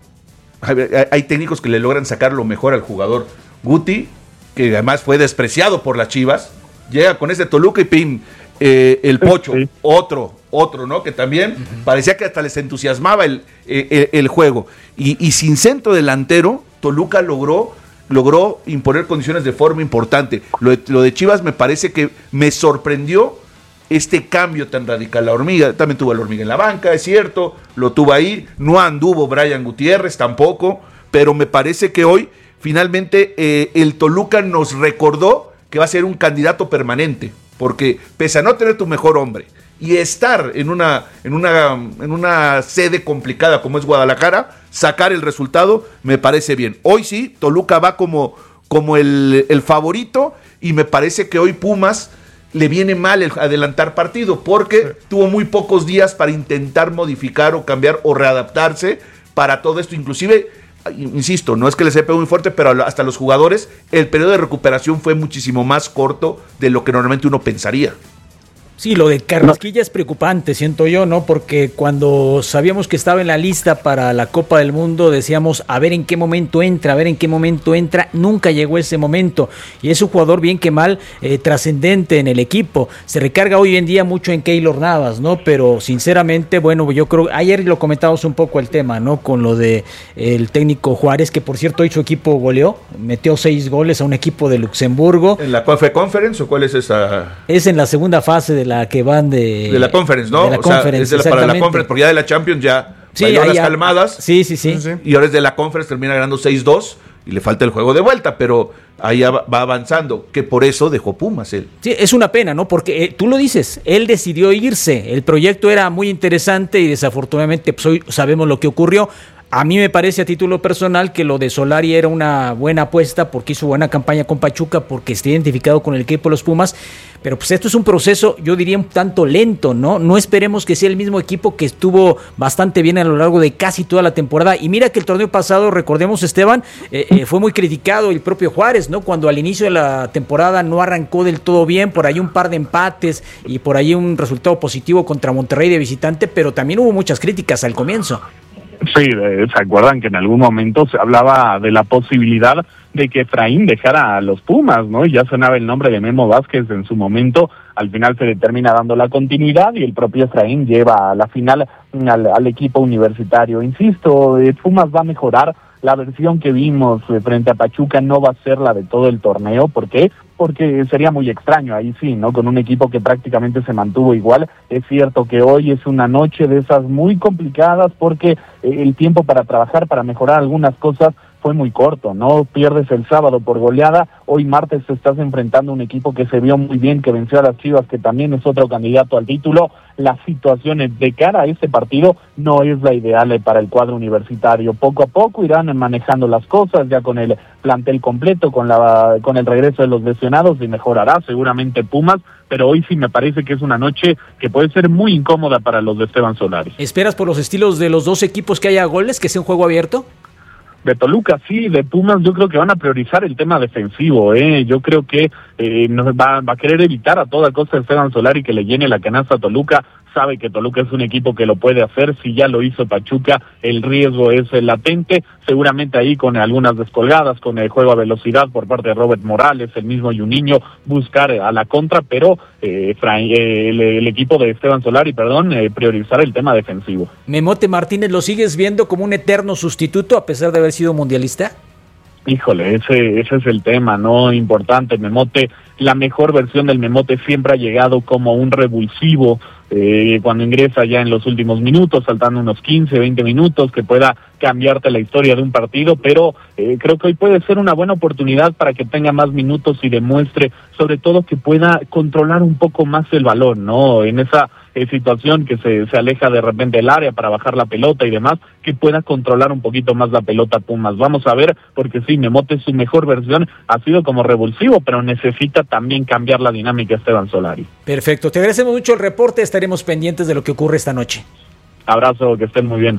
hay técnicos que le logran sacar lo mejor al jugador. Guti, que además fue despreciado por las Chivas, llega con ese Toluca y pim, eh, el Pocho, sí. otro, otro, ¿no? Que también uh-huh. parecía que hasta les entusiasmaba el, el, el juego. Y, y sin centro delantero, Toluca logró, logró imponer condiciones de forma importante. Lo de, lo de Chivas me parece que me sorprendió este cambio tan radical. La Hormiga, también tuvo a la Hormiga en la banca, es cierto, lo tuvo ahí, no anduvo Brian Gutiérrez tampoco, pero me parece que hoy finalmente eh, el Toluca nos recordó que va a ser un candidato permanente, porque pese a no tener tu mejor hombre y estar en una, en una, en una sede complicada como es Guadalajara, sacar el resultado me parece bien. Hoy sí, Toluca va como, como el, el favorito, y me parece que hoy Pumas le viene mal el adelantar partido, porque sí. tuvo muy pocos días para intentar modificar o cambiar o readaptarse para todo esto. Inclusive, insisto, no es que les haya pegado muy fuerte, pero hasta los jugadores, el periodo de recuperación fue muchísimo más corto de lo que normalmente uno pensaría. Sí, lo de Carrasquilla es preocupante, siento yo, ¿no? Porque cuando sabíamos que estaba en la lista para la Copa del Mundo, decíamos, a ver en qué momento entra, a ver en qué momento entra. Nunca llegó ese momento. Y es un jugador bien que mal eh, trascendente en el equipo. Se recarga hoy en día mucho en Keylor Navas, ¿no? Pero sinceramente, bueno, yo creo, ayer lo comentamos un poco el tema, ¿no? Con lo de eh, el técnico Juárez, que por cierto hoy su equipo goleó, metió seis goles a un equipo de Luxemburgo. ¿En la Confe Conference o cuál es esa? Es en la segunda fase de la que van de... De la Conference, ¿no? De la o Conference, sea, es de la, para la Conference, porque ya de la Champions ya sí, bailó las ya, calmadas. Sí, sí, sí. Y ahora es de la Conference, termina ganando seis dos y le falta el juego de vuelta, pero ahí va avanzando, que por eso dejó Pumas él. Sí, es una pena, ¿no? Porque eh, tú lo dices, él decidió irse. El proyecto era muy interesante y desafortunadamente pues, hoy sabemos lo que ocurrió. A mí me parece a título personal que lo de Solari era una buena apuesta porque hizo buena campaña con Pachuca, porque está identificado con el equipo de los Pumas, pero pues esto es un proceso, yo diría un tanto lento, ¿no? No esperemos que sea el mismo equipo que estuvo bastante bien a lo largo de casi toda la temporada. Y mira que el torneo pasado, recordemos, Esteban, eh, eh, fue muy criticado el propio Juárez, ¿no? Cuando al inicio de la temporada no arrancó del todo bien, por ahí un par de empates y por ahí un resultado positivo contra Monterrey de visitante, pero también hubo muchas críticas al comienzo. Sí, ¿se acuerdan que en algún momento se hablaba de la posibilidad de que Efraín dejara a los Pumas, ¿no? Y ya sonaba el nombre de Memo Vázquez en su momento. Al final se le termina dando la continuidad y el propio Efraín lleva a la final al, al equipo universitario. Insisto, eh, Pumas va a mejorar. La versión que vimos eh, frente a Pachuca no va a ser la de todo el torneo. ¿Por qué? Porque sería muy extraño, ahí sí, ¿no? Con un equipo que prácticamente se mantuvo igual. Es cierto que hoy es una noche de esas muy complicadas porque eh, el tiempo para trabajar, para mejorar algunas cosas, fue muy corto, ¿no? Pierdes el sábado por goleada, hoy martes te estás enfrentando a un equipo que se vio muy bien, que venció a las Chivas, que también es otro candidato al título. Las situaciones de cara a este partido no es la ideal para el cuadro universitario. Poco a poco irán manejando las cosas, ya con el plantel completo, con la con el regreso de los lesionados, y mejorará seguramente Pumas, pero hoy sí me parece que es una noche que puede ser muy incómoda para los de Esteban Solari. ¿Esperas por los estilos de los dos equipos que haya goles, que sea un juego abierto? De Toluca, sí, de Pumas yo creo que van a priorizar el tema defensivo, ¿eh? Yo creo que eh, nos va, va a querer evitar a toda costa Esteban Solari que le llene la canasta a Toluca. Sabe que Toluca es un equipo que lo puede hacer, si ya lo hizo Pachuca, el riesgo es latente, seguramente ahí con algunas descolgadas, con el juego a velocidad por parte de Robert Morales, el mismo Juninho, buscar a la contra, pero eh, el, el equipo de Esteban Solari, perdón, eh, priorizar el tema defensivo. Memote Martínez, ¿lo sigues viendo como un eterno sustituto a pesar de haber sido mundialista? Híjole, ese ese es el tema, ¿no? Importante, Memote, la mejor versión del Memote siempre ha llegado como un revulsivo, eh, cuando ingresa ya en los últimos minutos, saltando unos quince, veinte minutos, que pueda cambiarte la historia de un partido, pero eh, creo que hoy puede ser una buena oportunidad para que tenga más minutos y demuestre, sobre todo, que pueda controlar un poco más el balón, ¿no? En esa eh, situación que se, se aleja de repente del área para bajar la pelota y demás, que pueda controlar un poquito más la pelota Pumas. Vamos a ver, porque sí, Memote, su mejor versión ha sido como revulsivo, pero necesita también cambiar la dinámica Esteban Solari. Perfecto, te agradecemos mucho el reporte, estaremos pendientes de lo que ocurre esta noche. Abrazo, que estén muy bien.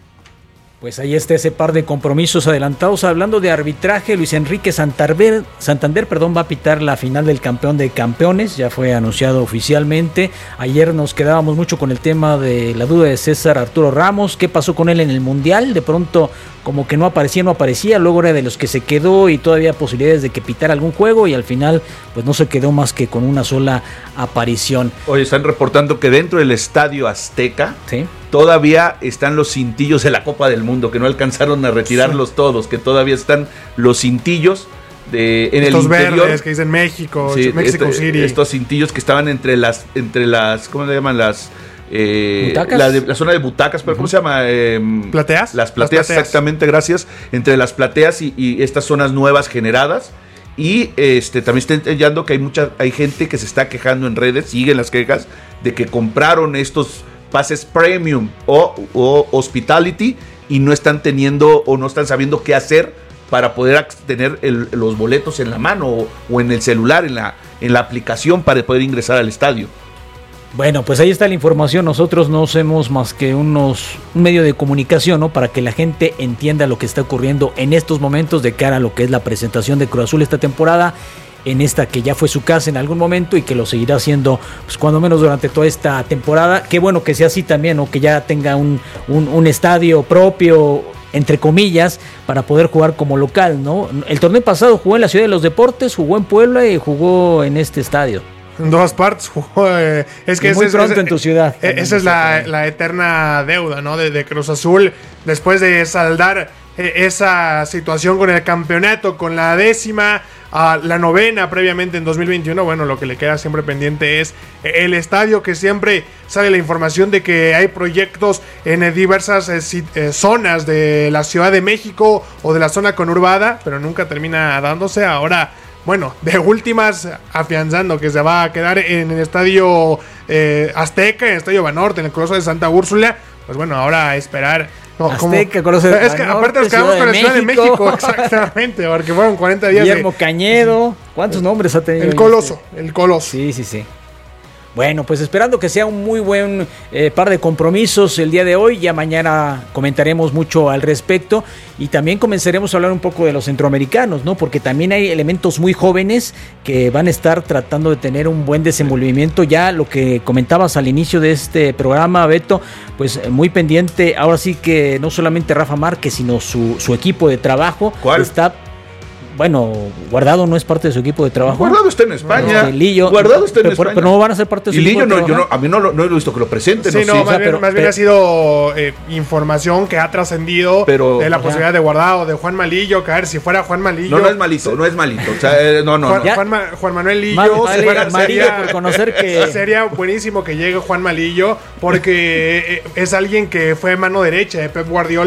Pues ahí está ese par de compromisos adelantados. Hablando de arbitraje, Luis Enrique Santander, Santander perdón, va a pitar la final del campeón de campeones, ya fue anunciado oficialmente. Ayer nos quedábamos mucho con el tema de la duda de César Arturo Ramos, qué pasó con él en el Mundial, de pronto como que no aparecía, no aparecía, luego era de los que se quedó y todavía posibilidades de que pitara algún juego y al final pues no se quedó más que con una sola aparición. Hoy están reportando que dentro del Estadio Azteca, ¿sí?, todavía están los cintillos de la Copa del Mundo, que no alcanzaron a retirarlos sí. todos, que todavía están los cintillos de, en estos el interior. Verdes que dicen México, sí, México este, City. Estos cintillos que estaban entre las, entre las, ¿cómo se llaman? Las eh, ¿Butacas? La, de, la zona de butacas, pero uh-huh. ¿cómo se llama? Eh, ¿Plateas? Las plateas, las plateas, exactamente, gracias. Entre las plateas y, y estas zonas nuevas generadas. Y este también está entendiendo que hay mucha, hay gente que se está quejando en redes, siguen las quejas, de que compraron estos pases premium o, o hospitality y no están teniendo o no están sabiendo qué hacer para poder tener el, los boletos en la mano o, o en el celular, en la, en la aplicación para poder ingresar al estadio. Bueno, pues ahí está la información. Nosotros no hacemos más que unos un medio de comunicación, ¿no?, para que la gente entienda lo que está ocurriendo en estos momentos de cara a lo que es la presentación de Cruz Azul esta temporada, en esta que ya fue su casa en algún momento y que lo seguirá haciendo pues cuando menos durante toda esta temporada. Qué bueno que sea así también, o que ya tenga un, un, un estadio propio, entre comillas, para poder jugar como local, ¿no? El torneo pasado jugó en la Ciudad de los Deportes, jugó en Puebla y jugó en este estadio. En todas partes jugó, eh, es que y muy ese, pronto ese, en tu ciudad. Eh, esa es la, la eterna deuda, ¿no?, de, de Cruz Azul, después de saldar eh, esa situación con el campeonato, con la décima, a la novena previamente en dos mil veintiuno. Bueno, lo que le queda siempre pendiente es el estadio, que siempre sale la información de que hay proyectos en diversas eh, eh, zonas de la Ciudad de México o de la zona conurbada, pero nunca termina dándose. Ahora, bueno, de últimas, afianzando que se va a quedar en el estadio eh, Azteca, en el estadio Banorte, en el Coloso de Santa Úrsula. Pues bueno, ahora a esperar. No, Azteca, Coloso de Es que Banorte, aparte nos quedamos con la Ciudad de México, México exactamente, porque fueron cuarenta días. Guillermo de, Cañedo, ¿cuántos nombres ha tenido? El Coloso, este? el Coloso. Sí, sí, sí. Bueno, pues esperando que sea un muy buen eh, par de compromisos el día de hoy. Ya mañana comentaremos mucho al respecto y también comenzaremos a hablar un poco de los centroamericanos, ¿no? Porque también hay elementos muy jóvenes que van a estar tratando de tener un buen desenvolvimiento. Ya lo que comentabas al inicio de este programa, Beto, pues muy pendiente. Ahora sí que no solamente Rafa Márquez, sino su, su equipo de trabajo. ¿Cuál? Está... Bueno, Guardado no es parte de su equipo de trabajo. Guardado está en España. No, Lillo, Guardado está en pero, España. Pero no van a ser parte de su y equipo Lillo de no, trabajo. yo no, a mí no lo no he visto que lo presenten. Sí, no, sí, más, o sea, bien, pero, más bien pero, ha sido eh, información que ha trascendido de la ajá. posibilidad de Guardado, de Juan Malillo, que a ver si fuera Juan Malillo. No, no es malito, no es malito. O sea, eh, no, no, Juan, no. Juan, Ma, Juan Manuel Lillo. Mal, vale, fuera, Malillo sería, por conocer que... sería buenísimo que llegue Juan Malillo, porque es alguien que fue mano derecha de Pep Guardiola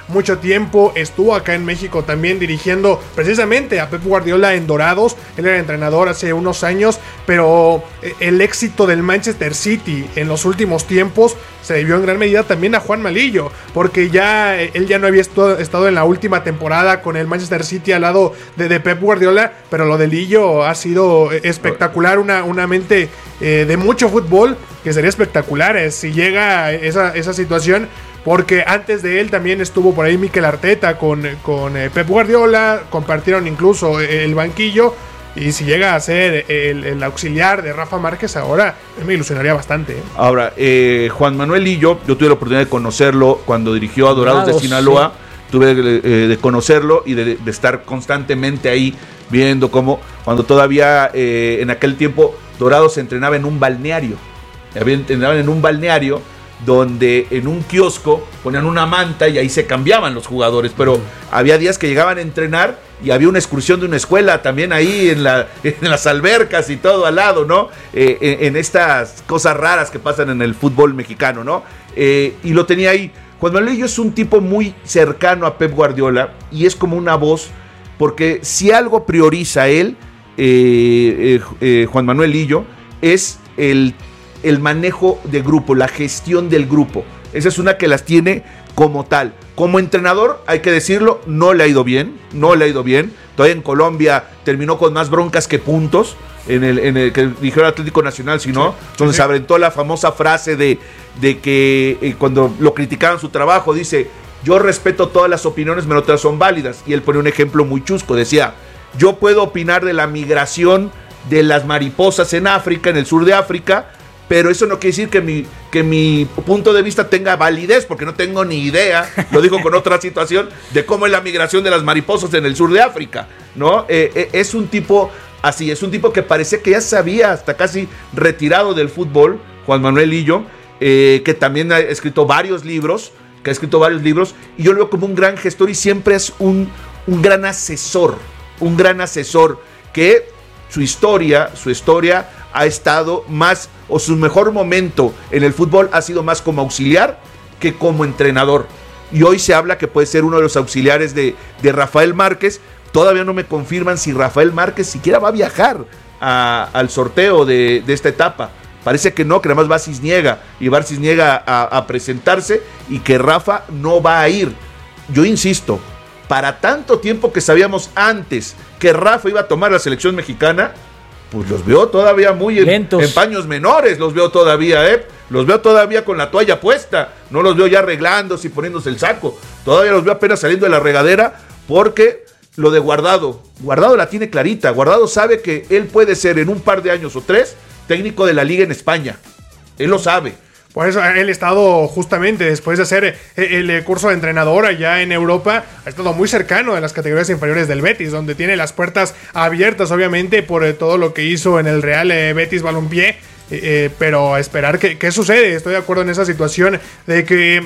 mucho tiempo, estuvo acá en México también dirigiendo precisamente a Pep Guardiola en Dorados. Él era entrenador hace unos años, pero el éxito del Manchester City en los últimos tiempos se debió en gran medida también a Juan Malillo, porque ya él ya no había estu- estado en la última temporada con el Manchester City al lado de, de Pep Guardiola, pero lo de Lillo ha sido espectacular, una, una mente eh, de mucho fútbol que sería espectacular eh, si llega esa, esa situación, porque antes de él también estuvo por ahí Mikel Arteta con, con eh, Pep Guardiola, compartieron incluso el banquillo. Y si llega a ser el, el auxiliar de Rafa Márquez ahora, me ilusionaría bastante. ¿eh? Ahora, eh, Juan Manuel Lillo, yo tuve la oportunidad de conocerlo cuando dirigió a Dorados Dorados, de Sinaloa. Sí. Tuve eh, de conocerlo y de, de estar constantemente ahí viendo cómo, cuando todavía eh, en aquel tiempo Dorados se entrenaba en un balneario. Entrenaban en un balneario donde en un kiosco ponían una manta y ahí se cambiaban los jugadores, pero había días que llegaban a entrenar y había una excursión de una escuela también ahí en, la, en las albercas y todo al lado, ¿no? Eh, en, en estas cosas raras que pasan en el fútbol mexicano, ¿no? Eh, y lo tenía ahí. Juan Manuel Lillo es un tipo muy cercano a Pep Guardiola y es como una voz, porque si algo prioriza él, eh, eh, eh, Juan Manuel Lillo, es el el manejo de grupo, la gestión del grupo. Esa es una que las tiene como tal. Como entrenador, hay que decirlo, no le ha ido bien, no le ha ido bien. Todavía en Colombia terminó con más broncas que puntos, en el, en el que dijeron Atlético Nacional, si no, sí, donde sí. se aventó la famosa frase de, de que eh, cuando lo criticaban su trabajo, dice, yo respeto todas las opiniones, pero otras son válidas. Y él pone un ejemplo muy chusco, decía, yo puedo opinar de la migración de las mariposas en África, en el sur de África, pero eso no quiere decir que mi, que mi punto de vista tenga validez, porque no tengo ni idea, lo digo con otra situación, de cómo es la migración de las mariposas en el sur de África, ¿no? Eh, eh, es un tipo así, es un tipo que parece que ya se había hasta casi retirado del fútbol, Juan Manuel Lillo, eh, que también ha escrito varios libros, que ha escrito varios libros, y yo lo veo como un gran gestor y siempre es un, un gran asesor, un gran asesor, que su historia, su historia ha estado más, o su mejor momento en el fútbol ha sido más como auxiliar que como entrenador. Y hoy se habla que puede ser uno de los auxiliares de, de Rafael Márquez. Todavía no me confirman si Rafael Márquez siquiera va a viajar a, al sorteo de, de esta etapa. Parece que no, que nada más va Cisniega y va Cisniega a, a presentarse y que Rafa no va a ir. Yo insisto, para tanto tiempo que sabíamos antes que Rafa iba a tomar la selección mexicana, pues los veo todavía muy en, en paños menores, los veo todavía, ¿eh? Los veo todavía con la toalla puesta, no los veo ya arreglándose y poniéndose el saco, todavía los veo apenas saliendo de la regadera, porque lo de Guardado, Guardado la tiene clarita, Guardado sabe que él puede ser en un par de años o tres técnico de la liga en España, él lo sabe. Por eso él ha estado justamente después de hacer el curso de entrenador allá en Europa, ha estado muy cercano de las categorías inferiores del Betis, donde tiene las puertas abiertas obviamente por todo lo que hizo en el Real Betis Balompié, eh, pero a esperar qué, qué sucede. Estoy de acuerdo en esa situación de que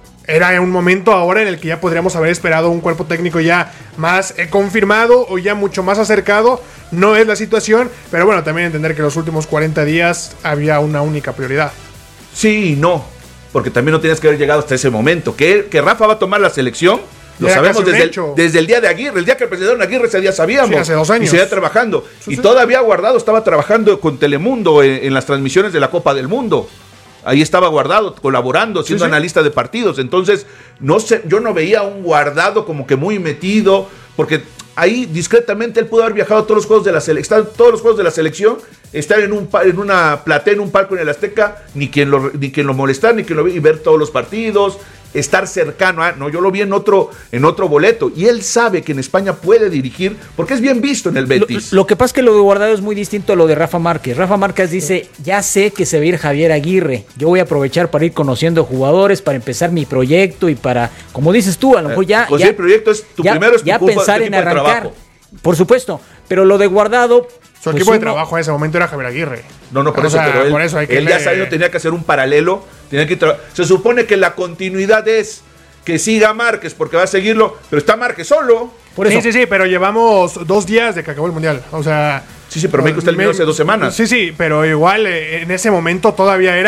era un momento ahora en el que ya podríamos haber esperado un cuerpo técnico ya más eh, confirmado o ya mucho más acercado. No es la situación, pero bueno, también entender que los últimos cuarenta días había una única prioridad. Sí y no, porque también no tienes que haber llegado hasta ese momento. Que, que Rafa va a tomar la selección, lo sabemos desde el, desde el día de Aguirre. El día que presentaron a Aguirre, ese día sabíamos. Sí, hace dos años. Y seguía trabajando. Sí, y sí. Todavía Guardado estaba trabajando con Telemundo en, en las transmisiones de la Copa del Mundo. Ahí estaba Guardado colaborando, siendo sí, sí. analista de partidos. Entonces, no sé, yo no veía un Guardado como que muy metido, porque ahí discretamente él pudo haber viajado a todos los juegos de la selección, todos los juegos de la selección, estar en un en una platea, en un palco en el Azteca, ni quien lo ni quien lo molestar, ni quien lo y ver todos los partidos, estar cercano a, no, yo lo vi en otro en otro boleto, y él sabe que en España puede dirigir, porque es bien visto en el Betis. Lo, lo que pasa es que lo de Guardado es muy distinto a lo de Rafa Márquez. Rafa Márquez dice, ya sé que se va a ir Javier Aguirre, yo voy a aprovechar para ir conociendo jugadores, para empezar mi proyecto y para, como dices tú, a lo mejor ya... Pues ya el proyecto es tu ya, primero, es tu ya culpa, pensar en arrancar, por supuesto, pero lo de Guardado... Su equipo pues de uno, trabajo en ese momento era Javier Aguirre. No, no, por o eso, sea, pero él, por eso hay que él le... ya sabía, tenía que hacer un paralelo. Tenía que tra... Se supone que la continuidad es que siga Márquez, porque va a seguirlo, pero está Márquez solo. Por eso. Sí, sí, sí, pero llevamos dos días de que acabó el Mundial. O sea... Sí, sí, pero México está eliminado hace dos semanas. Sí, sí, pero igual en ese momento todavía era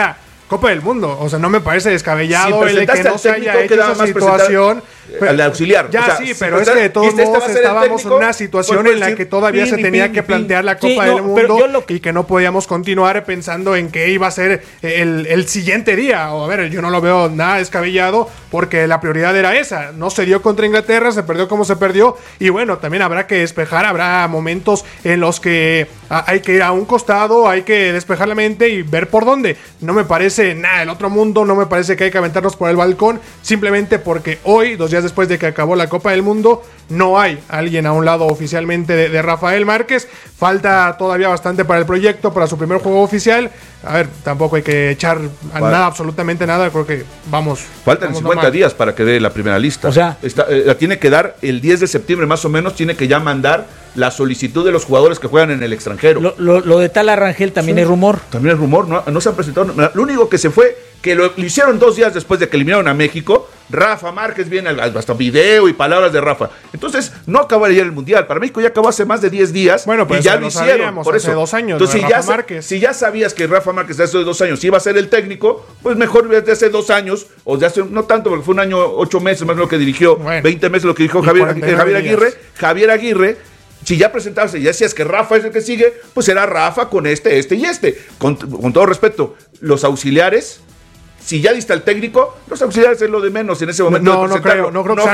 Copa del Mundo. O sea, no me parece descabellado si el que no se haya hecho esa situación. Al auxiliar. Ya o sea, sí, si pero es que de todos este modos este estábamos técnico, en una situación pues, en la decir, que todavía pin, se tenía pin, que pin. plantear la Copa Sí, del no, Mundo lo... y que no podíamos continuar pensando en que iba a ser el, el siguiente día. O a ver, yo no lo veo nada descabellado porque la prioridad era esa. No se dio contra Inglaterra, se perdió como se perdió y bueno, también habrá que despejar, habrá momentos en los que hay que ir a un costado, hay que despejar la mente y ver por dónde. No me parece nada del otro mundo, no me parece que hay que aventarnos por el balcón simplemente porque hoy, dos días después de que acabó la Copa del Mundo, no hay alguien a un lado oficialmente de, de Rafael Márquez. Falta todavía bastante para el proyecto, para su primer juego oficial. A ver, tampoco hay que echar a nada, absolutamente nada. Creo que vamos. Faltan vamos cincuenta normal. días para que dé la primera lista. O sea, Está, eh, la tiene que dar el diez de septiembre más o menos. Tiene que ya mandar la solicitud de los jugadores que juegan en el extranjero. Lo, lo, lo de Tala Rangel también sí. es rumor. También es rumor, no, no se han presentado. Lo único que se fue, que lo, lo hicieron dos días después de que eliminaron a México. Rafa Márquez viene hasta video y palabras de Rafa. Entonces, no acabó ayer el Mundial. Para México ya acabó hace más de diez días. Bueno, pues y ya lo hicieron. Por hace eso. dos años. Entonces, si, ya, Rafa Márquez. si ya sabías que Rafa Márquez hace dos años iba a ser el técnico, pues mejor desde hace dos años, o de hace, no tanto, porque fue un año, ocho meses más lo que dirigió, bueno, veinte meses lo que dirigió Javier, Javier Aguirre. Javier Aguirre. Si ya presentabas y ya decías que Rafa es el que sigue, pues será Rafa con este, este y este. Con, con todo respeto, los auxiliares, si ya diste al técnico, los auxiliares es lo de menos en ese momento. No, no creo, no creo que